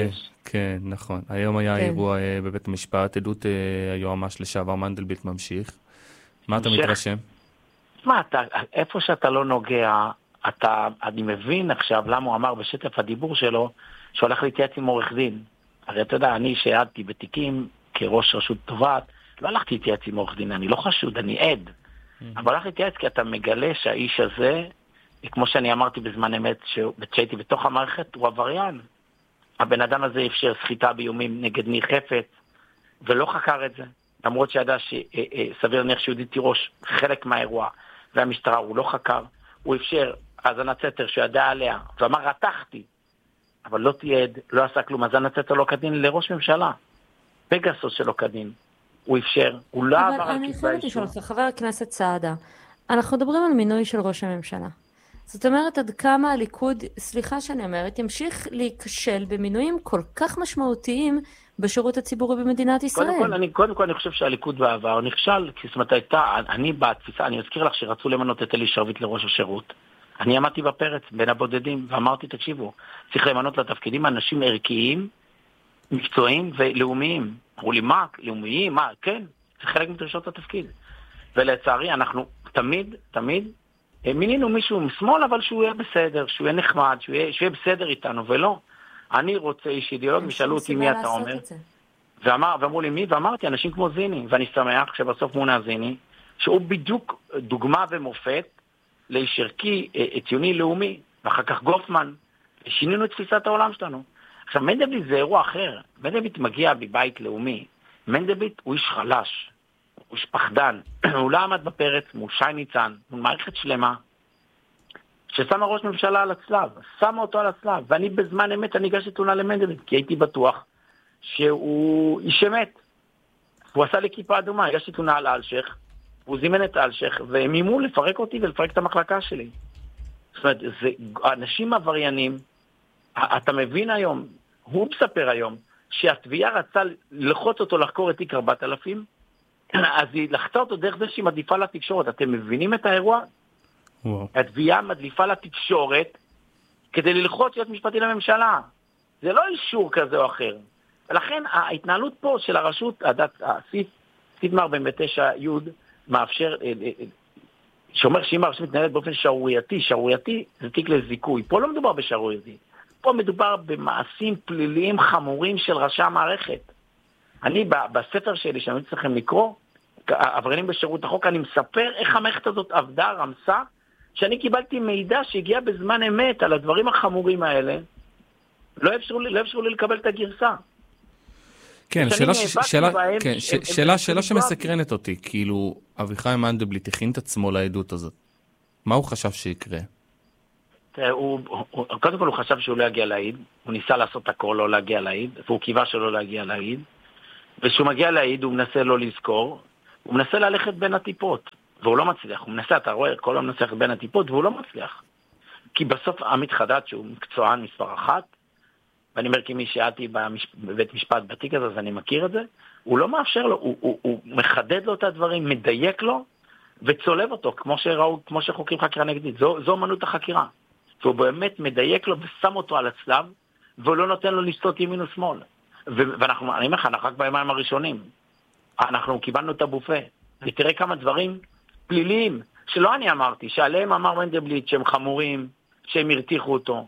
כן, נכון, היום היה אירוע בבית המשפט, עדות היועמ"ש לשעבר מנדלבליט ממשיך. מה אתה מתרשם? מה, איפה שאתה לא נוגע, אתה, אני מבין עכשיו למה הוא אמר בשטף הדיבור שלו, שהוא הולך להתייעץ עם עורך דין. הרי אתה יודע, אני שעדתי בתיקים כראש רשות תובעת, לא הלכתי להתייעץ עם עורך דין, אני לא חשוד, אני עד. אבל הלך להתייעץ כי אתה מגלה שהאיש הזה, כמו שאני אמרתי בזמן אמת, שהייתי בתוך המערכת, הוא עבריין. הבן אדם הזה אפשר סחיטה באיומים נגד ניר חפץ, ולא חקר את זה. למרות שידע שסביר להניח שיהודי תירוש חלק מהאירוע, והמשטרה הוא לא חקר, הוא אפשר האזנת סתר שידע עליה, ואמר רתחתי, אבל לא תיעד, לא עשה כלום, האזנת סתר לא כדין לראש ממשלה, פגסוס שלא כדין. הוא אפשר, הוא לא עבר על כתבי האישום. חבר הכנסת סעדה, אנחנו מדברים על מינוי של ראש הממשלה. זאת אומרת, עד כמה הליכוד, סליחה שאני אומרת, ימשיך להיכשל במינויים כל כך משמעותיים בשירות הציבורי במדינת ישראל. קודם כל, אני, קודם כל, אני חושב שהליכוד בעבר נכשל, כי זאת אומרת, הייתה, אני בתפיסה, אני אזכיר לך שרצו למנות את אלי שרביט לראש השירות. אני עמדתי בפרץ בין הבודדים, ואמרתי, תקשיבו, צריך למנות לתפקידים אנשים ערכיים, מקצועיים ולאומיים. אמרו לי, מה? לאומיים? מה? כן, זה חלק מדרישות התפקיד. ולצערי, אנחנו תמיד, תמיד, מינינו מישהו משמאל, אבל שהוא יהיה בסדר, שהוא יהיה נחמד, שהוא יהיה, שהוא יהיה בסדר איתנו, ולא. אני רוצה איש אידיאולוג, ושאלו אותי מי אתה אומר. ואמר, ואמרו לי מי, ואמרתי, אנשים כמו זיני, ואני שמח שבסוף מונה זיני, שהוא בדיוק דוגמה ומופת לאיש ערכי, ציוני לאומי, ואחר כך גופמן, שינינו את תפיסת העולם שלנו. עכשיו, מנדלבליט זה אירוע אחר. מנדלבליט מגיע בבית לאומי. מנדלבליט הוא איש חלש, הוא איש פחדן. הוא לא עמד בפרץ מול שי ניצן, מול מערכת שלמה, ששמה ראש ממשלה על הצלב, שמה אותו על הצלב, ואני בזמן אמת, אני הגשתי תלונה למנדלבליט, כי הייתי בטוח שהוא איש אמת. הוא עשה לי כיפה אדומה, הגשתי תלונה על אלשך, הוא זימן את אלשך, והם אימו לפרק אותי ולפרק את המחלקה שלי. זאת אומרת, זה אנשים עבריינים, אתה מבין היום, הוא מספר היום, שהתביעה רצה לחוץ אותו לחקור את תיק ארבעת אלפים, אז היא לחצה אותו דרך זה שהיא מדליפה לתקשורת. אתם מבינים את האירוע? וואו. התביעה מדליפה לתקשורת כדי ללחוץ להיות משפטי לממשלה. זה לא אישור כזה או אחר. ולכן ההתנהלות פה של הרשות, הסעיף מאה ארבעים ותשע י' מאפשר, שאומר שאם הרשות מתנהלת באופן שערורייתי, שערורייתי זה תיק לזיכוי. פה לא מדובר בשערורייתי. פה מדובר במעשים פליליים חמורים של ראשי המערכת. אני בספר שלי, שאני צריכים לקרוא, עבריינים בשירות החוק, אני מספר איך המערכת הזאת עבדה, רמסה, שאני קיבלתי מידע שהגיע בזמן אמת על הדברים החמורים האלה, לא אפשרו לי, לא אפשרו לי לקבל את הגרסה. כן, שאלה, שאלה, כן, שאלה, שאלה שמסקרנת אותי, כאילו, אביחי מנדלבליט הכין את עצמו לעדות הזאת. מה הוא חשב שיקרה? הוא, הוא, קודם כל הוא חשב שהוא לא יגיע להעיד, הוא ניסה לעשות הכל לא להגיע להעיד, והוא קיווה שלא להגיע להעיד, ושהוא מגיע להעיד הוא מנסה לא לזכור, הוא מנסה ללכת בין הטיפות, והוא לא מצליח, הוא מנסה, אתה רואה, כל היום מנסה בין הטיפות, והוא לא מצליח. כי בסוף עמית חדד, שהוא מקצוען מספר אחת, ואני אומר, כי מי שעדתי בבית משפט בתיק הזה, אז אני מכיר את זה, הוא לא מאפשר לו, הוא, הוא, הוא מחדד לו את הדברים, מדייק לו, וצולב אותו, כמו שראו, כמו שחוקרים חקירה נגדית. זו, זו אמנות החקירה. והוא באמת מדייק לו ושם אותו על הצלב, והוא לא נותן לו לסטות ימין ושמאל. ואנחנו, אני אומר לך, אנחנו רק בימים הראשונים. אנחנו קיבלנו את הבופה. ותראה כמה דברים פליליים, שלא אני אמרתי, שעליהם אמר מנדלבליט, שהם חמורים, שהם הרתיחו אותו,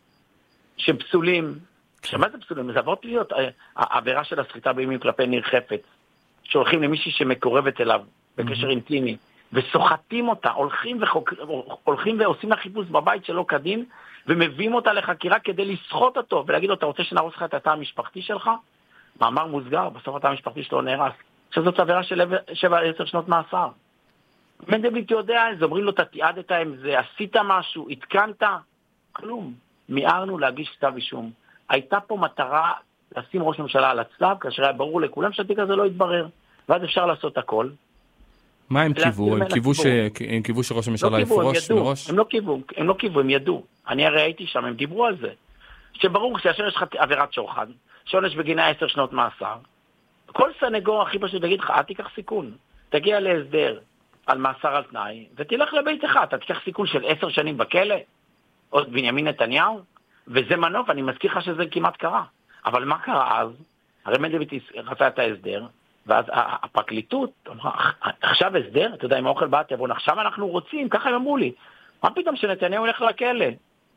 שהם פסולים. שמה זה פסולים? זה עברות פליליות. העבירה של הסחיטה באיומים כלפי ניר חפץ, שהולכים למישהי שמקורבת אליו, בקשר אינטימי, וסוחטים אותה, הולכים, וחוק... הולכים ועושים לה חיפוש בבית שלא כדין, ומביאים אותה לחקירה כדי לסחוט אותו, ולהגיד לו, אתה רוצה שנהרוס לך את התא המשפחתי שלך? מאמר מוסגר, בסוף התא המשפחתי שלו נהרס. עכשיו זאת עבירה של שבע עשר שנות מאסר. מנדלבליט יודע, אז אומרים לו, אתה תיעדת עם זה, עשית משהו, התקנת, כלום. מיהרנו להגיש כתב אישום. הייתה פה מטרה לשים ראש ממשלה על הצלב, כאשר היה ברור לכולם שהתיק הזה לא יתברר. ואז אפשר לעשות הכל. מה הם קיוו? הם קיוו ש... הם קיוו שראש הממשלה יפרוש מראש? הם לא קיוו, הם לא קיוו, הם ידעו. אני הרי הייתי שם, הם דיברו על זה. שברור שאשר יש לך עבירת שוחד, שעונש בגינה עשר שנות מאסר, כל סנגור הכי פשוט יגיד לך, אל תיקח סיכון. תגיע להסדר על מאסר על תנאי, ותלך לביתך, אתה תיקח סיכון של עשר שנים בכלא, עוד בנימין נתניהו, וזה מנוף, אני מזכיר לך שזה כמעט קרה. אבל מה קרה אז? הרי מנדלבליט רצה את ההסדר, ואז הפרקליטות אמרה, עכשיו הסדר, אתה יודע, עם האוכל בא תבון, עכשיו אנחנו רוצים, ככה הם אמרו לי, מה פתאום שנתניהו הולך לכלא?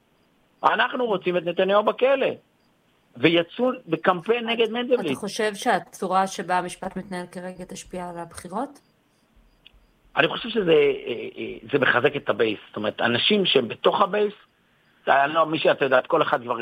אנחנו רוצים את נתניהו בכלא. ויצאו בקמפיין נגד מנדלבליט. אתה חושב שהצורה שבה המשפט מתנהל כרגע תשפיע על הבחירות? אני חושב שזה זה מחזק את הבייס. זאת אומרת, אנשים שהם בתוך הבייס, לא, מי שאתה יודעת, כל אחד כבר...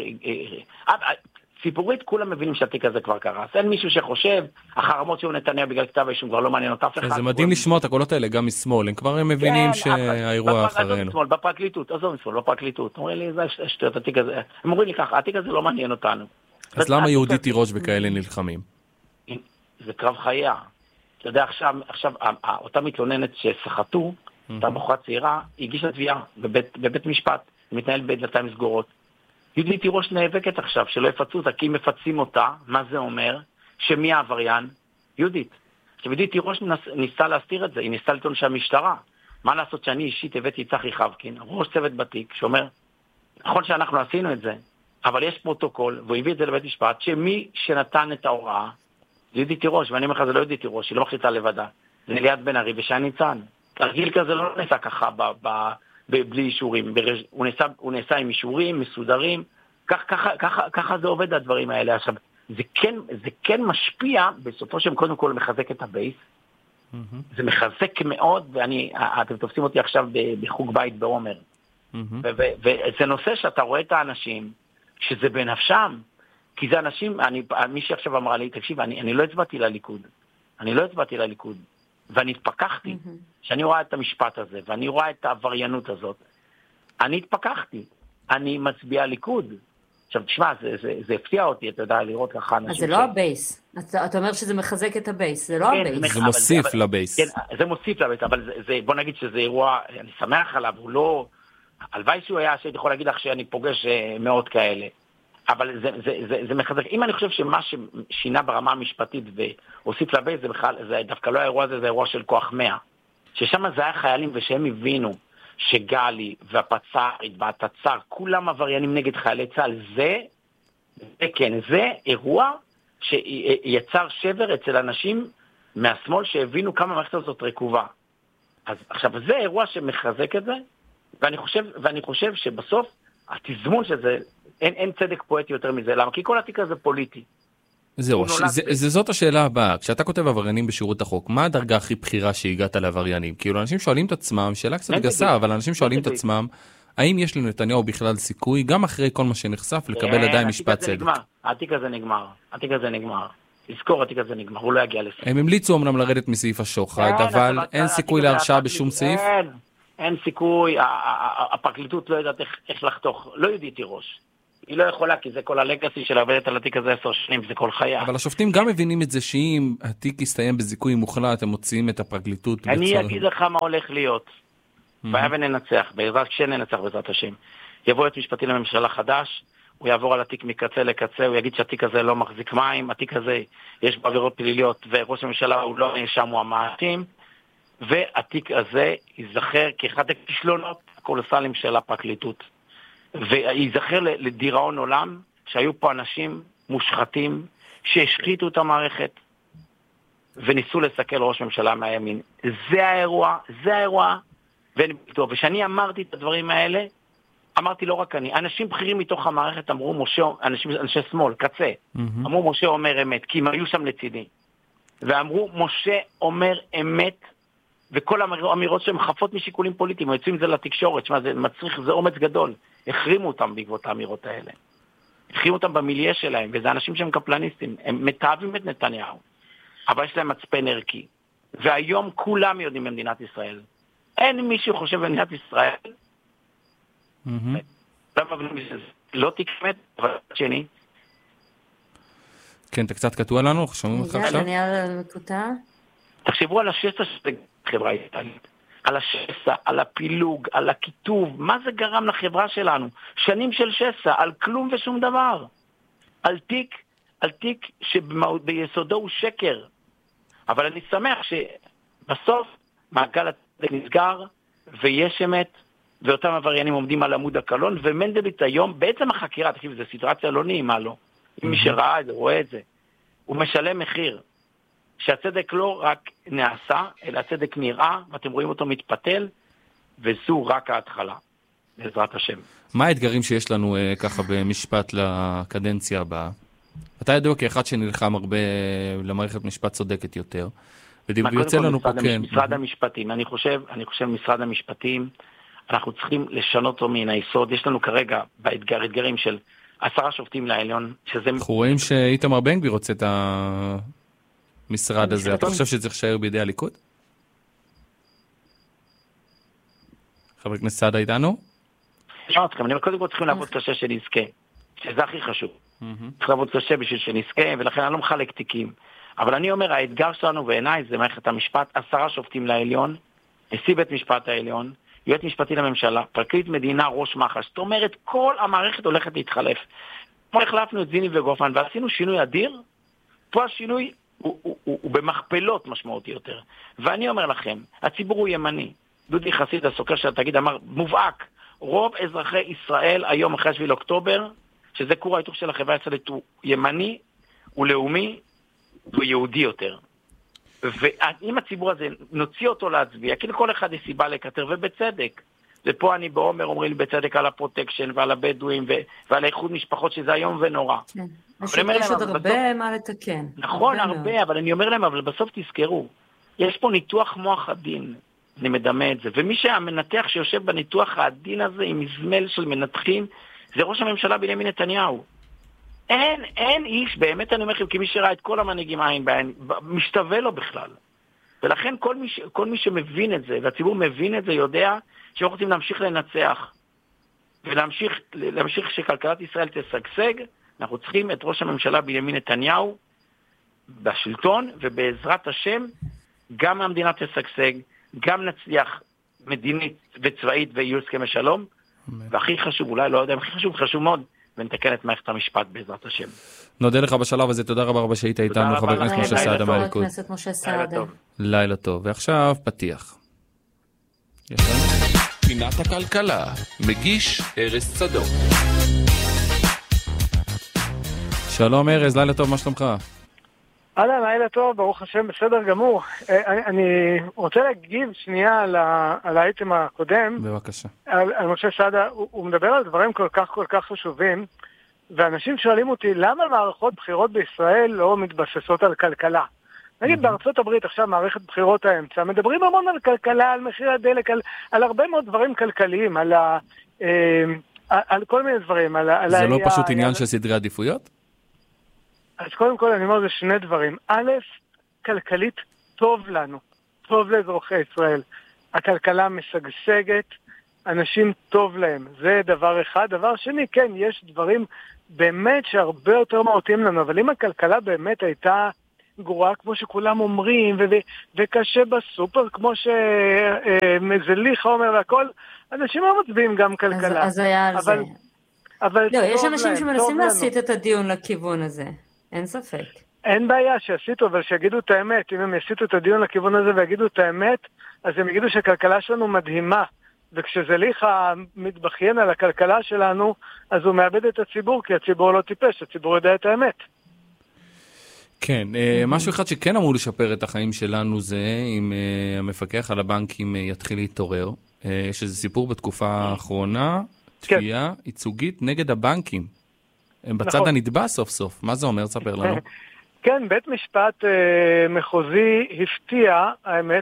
ציבורית, כולם מבינים שהתיק הזה כבר קרה. אין מישהו שחושב, החרמות שהוא נתניהו בגלל כתב האישום כבר לא מעניין אותה אף אחד. זה מדהים לשמוע את הקולות האלה גם משמאל, הם כבר מבינים שהאירוע אחרינו. בפרקליטות, עזוב משמאל, בפרקליטות. אומרים לי, זה שטויות, התיק הזה. הם אומרים לי ככה, התיק הזה לא מעניין אותנו. אז למה יהודית תירוש וכאלה נלחמים? זה קרב חייה. אתה יודע, עכשיו, אותה מתלוננת ששחטו, אותה בחורה צעירה, הגישה תביעה בבית משפט, מתנהל בדלתיים סגורות. יהודית תירוש נאבקת עכשיו, שלא יפצו אותה, כי אם מפצים אותה, מה זה אומר? שמי העבריין? יהודית. עכשיו, יהודית תירוש ניסה להסתיר את זה, היא ניסה לטעון שהמשטרה. מה לעשות שאני אישית הבאתי צחי חבקין, ראש צוות בתיק, שאומר, נכון שאנחנו עשינו את זה, אבל יש פרוטוקול, והוא הביא את זה לבית משפט, שמי שנתן את ההוראה, זה יהודית תירוש, ואני אומר לך, זה לא יהודית תירוש, היא לא מחליטה לבדה. זה ליאת בן ארי ושי ניצן. תרגיל כזה לא נעשה ככה ב... ב בלי אישורים, הוא נעשה, הוא נעשה עם אישורים, מסודרים, כך, ככה, ככה, ככה זה עובד הדברים האלה. עכשיו, זה כן, זה כן משפיע, בסופו שם קודם כל מחזק את הבייס, mm-hmm. זה מחזק מאוד, ואני, אתם תופסים אותי עכשיו בחוג בית בעומר, mm-hmm. וזה נושא שאתה רואה את האנשים, שזה בנפשם, כי זה אנשים, אני, מי שעכשיו אמרה לי, תקשיב, אני, אני לא הצבעתי לליכוד, אני לא הצבעתי לליכוד, ואני התפקחתי, mm-hmm. שאני רואה את המשפט הזה, ואני רואה את העבריינות הזאת, אני התפקחתי, אני מצביע ליכוד. עכשיו, תשמע, זה, זה, זה הפתיע אותי, אתה יודע, לראות ככה אנשים... אז זה לא הבייס, אתה, אתה אומר שזה מחזק את הבייס, זה לא כן, הבייס. זה מוסיף אבל, לבייס. כן, זה מוסיף לבייס, אבל זה, זה, בוא נגיד שזה אירוע, אני שמח עליו, הוא לא... הלוואי שהוא היה, שהייתי יכול להגיד לך שאני פוגש מאות כאלה, אבל זה, זה, זה, זה מחזק. אם אני חושב שמה ששינה ברמה המשפטית והוסיף לבית, זה בכלל, זה דווקא לא האירוע הזה, זה אירוע של כוח מאה. ששם זה היה חיילים ושהם הבינו שגלי והפצ"רית והתצ"ר, כולם עבריינים נגד חיילי צה"ל. זה, זה כן, זה אירוע שיצר שבר אצל אנשים מהשמאל שהבינו כמה המערכת הזאת רקובה. אז עכשיו, זה אירוע שמחזק את זה, ואני חושב, ואני חושב שבסוף, התזמון שזה, אין, אין צדק פואטי יותר מזה. למה? כי כל התיק הזה פוליטי. זהו, ש... זה, זה, זאת השאלה הבאה. כשאתה כותב עבריינים בשירות החוק, מה הדרגה הכי בחירה שהגעת לעבריינים? כאילו, אנשים שואלים את עצמם, שאלה קצת גסה, אבל אנשים שואלים את עצמם, האם יש לנתניהו בכלל סיכוי, גם אחרי כל מה שנחשף, לקבל עדיין משפט צדק? התיק הזה נגמר, התיק הזה נגמר. לזכור, התיק הזה נגמר, הוא לא יגיע לסוף. הם המליצו אמנם לרדת מסעיף השוחד, אבל אין סיכוי להרשעה בשום סעיף? אין, אין סיכוי, הפרקליטות לא יודעת איך לחתוך, לא יודעתי ראש. היא לא יכולה, כי זה כל הלגאסי של עבדת על התיק הזה עשר שנים, זה כל חיי. אבל השופטים גם מבינים את זה שאם התיק יסתיים בזיכוי מוחלט, הם מוציאים את הפרקליטות. אני אגיד לך מה הולך להיות. והיה וננצח, בעזרת כשננצח בעזרת השם. יבוא את משפטי לממשלה חדש, הוא יעבור על התיק מקצה לקצה, הוא יגיד שהתיק הזה לא מחזיק מים, התיק הזה יש בו עבירות פליליות, וראש הממשלה הוא לא נאשם, הוא המעטים, והתיק הזה ייזכר כאחד הכישלונות הקולוסליים של הפרקליטות. וייזכר לדיראון עולם שהיו פה אנשים מושחתים שהשחיתו את המערכת וניסו לסכל ראש ממשלה מהימין. זה האירוע, זה האירוע. ושאני אמרתי את הדברים האלה, אמרתי לא רק אני, אנשים בכירים מתוך המערכת אמרו משה, אנשים, אנשי שמאל, קצה, mm-hmm. אמרו משה אומר אמת, כי הם היו שם לצידי. ואמרו משה אומר אמת, וכל האמירות שהן חפות משיקולים פוליטיים, יוצאים את זה לתקשורת, שמה, זה מצריך, זה אומץ גדול. החרימו אותם בעקבות האמירות האלה. החרימו אותם במיליה שלהם, וזה אנשים שהם קפלניסטים, הם מתאהבים את נתניהו, אבל יש להם מצפן ערכי. והיום כולם יודעים במדינת ישראל. אין מישהו חושב במדינת ישראל, לא תקמת, אבל שני. כן, אתה קצת קטוע לנו, שומעים אותך עכשיו? אני על מקוטע. תחשבו על השסע של החברה הישראלית. על השסע, על הפילוג, על הכיתוב, מה זה גרם לחברה שלנו? שנים של שסע, על כלום ושום דבר. על תיק, על תיק שביסודו הוא שקר. אבל אני שמח שבסוף מעגל הצדק נסגר, ויש אמת, ואותם עבריינים עומדים על עמוד הקלון, ומנדלבליט היום, בעצם החקירה, תקשיב, זו סיטואציה לא נעימה לו. אם מי שראה את זה, רואה את זה. הוא משלם מחיר. שהצדק לא רק נעשה, אלא הצדק נראה, ואתם רואים אותו מתפתל, וזו רק ההתחלה, בעזרת השם. מה האתגרים שיש לנו ככה במשפט לקדנציה הבאה? אתה ידוע כאחד שנלחם הרבה למערכת משפט צודקת יותר, ויוצא לנו פה כן. משרד המשפטים, אני חושב, אני חושב משרד המשפטים, אנחנו צריכים לשנות אותו מן היסוד, יש לנו כרגע באתגר, אתגרים של עשרה שופטים לעליון, שזה... אנחנו רואים שאיתמר בן גביר רוצה את ה... משרד הזה, אתה חושב שצריך להישאר בידי הליכוד? חבר הכנסת סעדה איתנו? לא, אני קודם כל צריכים לעבוד קשה שנזכה, שזה הכי חשוב. צריך לעבוד קשה בשביל שנזכה, ולכן אני לא מחלק תיקים. אבל אני אומר, האתגר שלנו בעיניי זה מערכת המשפט, עשרה שופטים לעליון, נשיא בית משפט העליון, יועץ משפטי לממשלה, פרקליט מדינה, ראש מח"ש. זאת אומרת, כל המערכת הולכת להתחלף. כמו החלפנו את זיני וגופמן, ועשינו שינוי אדיר, פה השינוי הוא, הוא, הוא, הוא במכפלות משמעותי יותר. ואני אומר לכם, הציבור הוא ימני. דודי חסיד, הסוקר של התאגיד, אמר, מובהק, רוב אזרחי ישראל היום אחרי שביעי לאוקטובר, שזה כור ההיתוך של החברה הישראלית, הוא ימני, הוא לאומי, הוא יהודי יותר. ואם הציבור הזה נוציא אותו להצביע, כי לכל אחד יש סיבה לקטר, ובצדק. ופה אני בעומר אומרים לי בצדק על הפרוטקשן ועל הבדואים ועל איחוד משפחות שזה היום ונורא. כן. יש עוד הרבה מה לתקן. נכון, הרבה, אבל אני אומר להם, אבל בסוף תזכרו, יש פה ניתוח מוח עדין, אני מדמה את זה, ומי שהמנתח שיושב בניתוח העדין הזה עם מזמל של מנתחים, זה ראש הממשלה בנימין נתניהו. אין, אין איש, באמת אני אומר לכם, כי מי שראה את כל המנהיגים עין בעין, משתווה לו בכלל. ולכן כל מי, כל מי שמבין את זה, והציבור מבין את זה, יודע שאנחנו רוצים להמשיך לנצח, ולהמשיך להמשיך שכלכלת ישראל תשגשג, אנחנו צריכים את ראש הממשלה בנימין נתניהו בשלטון, ובעזרת השם גם המדינה תשגשג, גם נצליח מדינית וצבאית ויהיו הסכמי שלום, והכי חשוב, אולי לא יודע, הכי חשוב, חשוב מאוד, ונתקן את מערכת המשפט בעזרת השם. נודה לך בשלב הזה, תודה רבה רבה שהיית איתנו, חבר הכנסת משה סעדה מהליכוד. חבר הכנסת משה סעדה. לילה טוב, ועכשיו פתיח. יש לנו? פינת הכלכלה, מגיש ארז צדוק. שלום ארז, לילה טוב, מה שלומך? אהלן, לילה טוב, ברוך השם, בסדר גמור. אני, אני רוצה להגיב שנייה על, ה, על האייטם הקודם. בבקשה. על, על משה סעדה, הוא, הוא מדבר על דברים כל כך כל כך חשובים, ואנשים שואלים אותי, למה מערכות בחירות בישראל לא מתבססות על כלכלה? נגיד, בארצות הברית עכשיו מערכת בחירות האמצע, מדברים המון על כלכלה, על מחיר הדלק, על, על הרבה מאוד דברים כלכליים, על, ה, אה, על כל מיני דברים. על, על זה ה, לא פשוט ה, עניין ה, של סדרי עדיפויות? אז קודם כל אני אומר זה שני דברים. א', כלכלית טוב לנו, טוב לאזרחי ישראל. הכלכלה משגשגת, אנשים טוב להם, זה דבר אחד. דבר שני, כן, יש דברים באמת שהרבה יותר מהותיים לנו, אבל אם הכלכלה באמת הייתה גרועה כמו שכולם אומרים, ו- וקשה בסופר כמו שמזליחה אומר והכל, אנשים לא מצביעים גם כלכלה. אז, אז היה על אבל, זה. אבל לא, יש אנשים להם, שמנסים להסיט את הדיון לכיוון הזה. אין ספק. אין בעיה שיסיטו, אבל שיגידו את האמת. אם הם יסיטו את הדיון לכיוון הזה ויגידו את האמת, אז הם יגידו שהכלכלה שלנו מדהימה. וכשזליחה מתבכיין על הכלכלה שלנו, אז הוא מאבד את הציבור, כי הציבור לא טיפש, הציבור יודע את האמת. כן, משהו אחד שכן אמור לשפר את החיים שלנו זה אם המפקח על הבנקים יתחיל להתעורר. יש איזה סיפור בתקופה האחרונה, תביעה ייצוגית נגד הבנקים. הם בצד נכון. הנתבע סוף סוף. מה זה אומר? ספר לנו. כן, בית משפט אה, מחוזי הפתיע, האמת,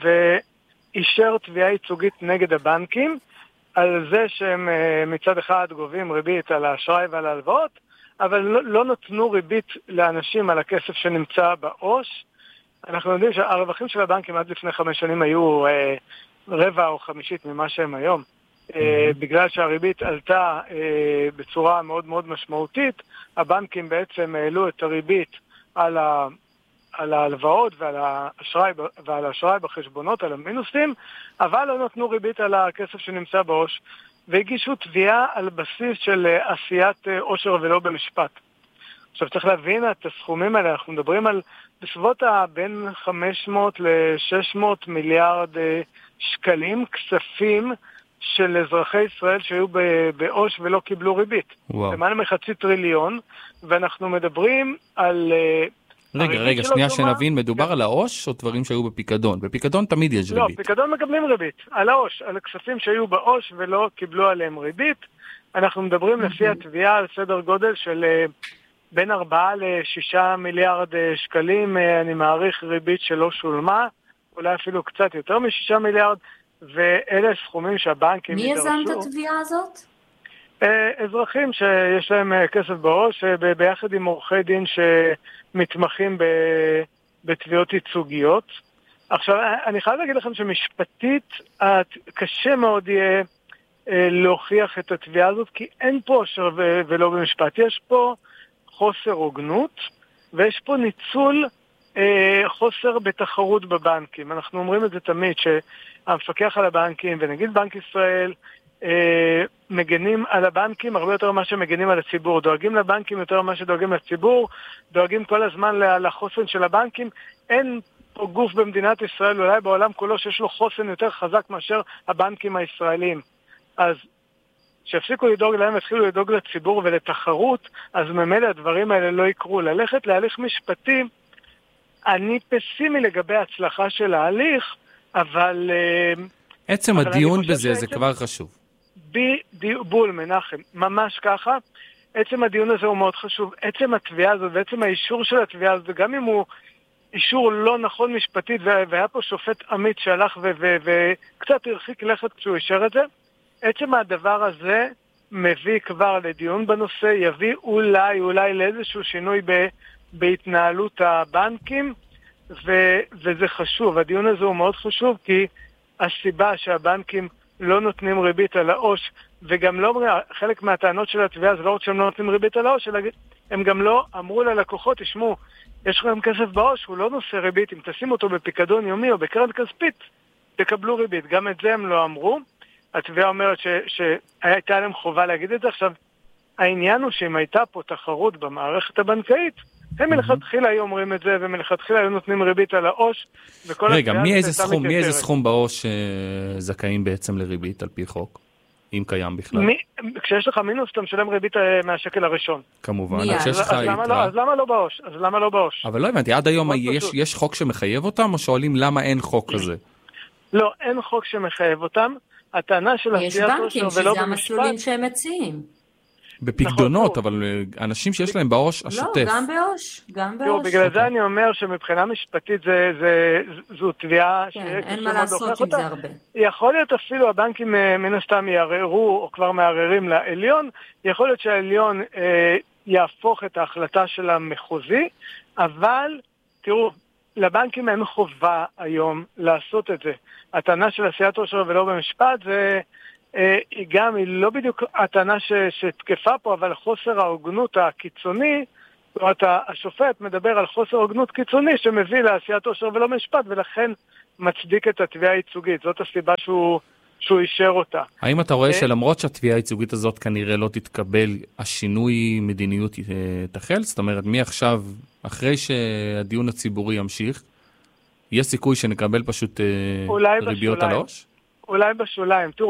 ואישר תביעה ייצוגית נגד הבנקים, על זה שהם אה, מצד אחד גובים ריבית על האשראי ועל ההלוואות, אבל לא, לא נתנו ריבית לאנשים על הכסף שנמצא בעו"ש. אנחנו יודעים שהרווחים של הבנקים עד לפני חמש שנים היו אה, רבע או חמישית ממה שהם היום. Uh, בגלל שהריבית עלתה uh, בצורה מאוד מאוד משמעותית, הבנקים בעצם העלו את הריבית על, ה, על ההלוואות ועל האשראי, ועל האשראי בחשבונות, על המינוסים, אבל לא נתנו ריבית על הכסף שנמצא בעו"ש, והגישו תביעה על בסיס של uh, עשיית uh, עושר ולא במשפט. עכשיו צריך להבין את הסכומים האלה, אנחנו מדברים על בסביבות בין חמש מאות ל-שש מאות מיליארד uh, שקלים, כספים, של אזרחי ישראל שהיו בעו"ש ולא קיבלו ריבית. למעלה מחצי טריליון, ואנחנו מדברים על... רגע, רגע, שנייה שנבין, מדובר על העו"ש או דברים שהיו בפיקדון? בפיקדון תמיד יש ריבית. לא, בפיקדון מקבלים ריבית. על העו"ש, על הכספים שהיו בעו"ש ולא קיבלו עליהם ריבית. אנחנו מדברים לפי התביעה על סדר גודל של בין ארבעה לשישה מיליארד שקלים, אני מעריך ריבית שלא שולמה, אולי אפילו קצת יותר משישה מיליארד, ואלה סכומים שהבנקים מי יזם את התביעה הזאת? אזרחים שיש להם כסף בעו"ש, ביחד עם עורכי דין שמתמחים בתביעות ייצוגיות. עכשיו, אני חייב להגיד לכם שמשפטית קשה מאוד יהיה להוכיח את התביעה הזאת, כי אין פה עושר ולא במשפט. יש פה חוסר הוגנות, ויש פה ניצול חוסר בתחרות בבנקים. אנחנו אומרים את זה תמיד, שהמפקח על הבנקים ונגיד בנק ישראל מגנים על הבנקים הרבה יותר ממה שמגנים על הציבור, דואגים לבנקים יותר ממה שדואגים לציבור, דואגים כל הזמן לחוסן של הבנקים. אין פה גוף במדינת ישראל, אולי בעולם כולו, שיש לו חוסן יותר חזק מאשר הבנקים הישראלים. אז שהפסיקו לדאוג להם, התחילו לדאוג לציבור ולתחרות, אז ממילא הדברים האלה לא יקרו. ללכת להליך משפטי, אני פסימי לגבי ההצלחה של ההליך, אבל... עצם אבל הדיון בזה זה כבר חשוב. בול, מנחם, ממש ככה. עצם הדיון הזה הוא מאוד חשוב. עצם התביעה הזאת ועצם האישור של התביעה הזאת, וגם אם הוא אישור לא נכון משפטית, והיה פה שופט עמית שהלך וקצת הרחיק לכת כשהוא אישר את זה, עצם הדבר הזה מביא כבר לדיון בנושא, יביא אולי, אולי לאיזשהו שינוי ב, בהתנהלות הבנקים, ו, וזה חשוב. הדיון הזה הוא מאוד חשוב, כי הסיבה שהבנקים לא נותנים ריבית על העו"ש, וגם לא, חלק מהטענות של התביעה זה לא רק שהם לא נותנים ריבית על העו"ש, אלא הם גם לא אמרו ללקוחות, תשמעו, יש לכם כסף בעו"ש, הוא לא נושא ריבית, אם תשים אותו בפיקדון יומי או בקרן כספית, תקבלו ריבית. גם את זה הם לא אמרו. התביעה אומרת ש, שהייתה להם חובה להגיד את זה. עכשיו, העניין הוא שאם הייתה פה תחרות במערכת הבנקאית, הם מלכתחילה היו אומרים את זה, ומלכתחילה היו נותנים ריבית על העו"ש, רגע, מי איזה סכום, מי איזה סכום בעו"ש זכאים בעצם לריבית על פי חוק? אם קיים בכלל. מי, כשיש לך מינוס, אתה משלם ריבית מהשקל הראשון. כמובן, כשיש לך יתרה. אז למה לא בעו"ש? אז למה לא בעו"ש? אבל לא הבנתי, עד היום יש, יש חוק שמחייב אותם, או שואלים למה אין חוק כזה? לא, אין חוק שמחייב אותם. הטענה של עשיית עושר ולא במשפט... יש בנקים שזה המסלולים שהם מציעים. בפקדונות, אבל אנשים שיש להם בעו"ש השוטף. לא, גם בעו"ש, גם בעו"ש. בגלל זה אני אומר שמבחינה משפטית זו תביעה... אין מה לעשות עם זה הרבה. יכול להיות אפילו הבנקים מן הסתם יערערו, או כבר מערערים לעליון, יכול להיות שהעליון יהפוך את ההחלטה של המחוזי, אבל תראו, לבנקים אין חובה היום לעשות את זה. הטענה של עשיית עושר ולא במשפט זה... היא גם, היא לא בדיוק הטענה שתקפה פה, אבל חוסר ההוגנות הקיצוני, זאת אומרת, השופט מדבר על חוסר הוגנות קיצוני שמביא לעשיית עושר ולא משפט, ולכן מצדיק את התביעה הייצוגית. זאת הסיבה שהוא, שהוא אישר אותה. האם אתה רואה שלמרות שהתביעה הייצוגית הזאת כנראה לא תתקבל, השינוי מדיניות תחל? זאת אומרת, מי עכשיו, אחרי שהדיון הציבורי ימשיך, יש סיכוי שנקבל פשוט ריביות על העו"ש? אולי בשוליים.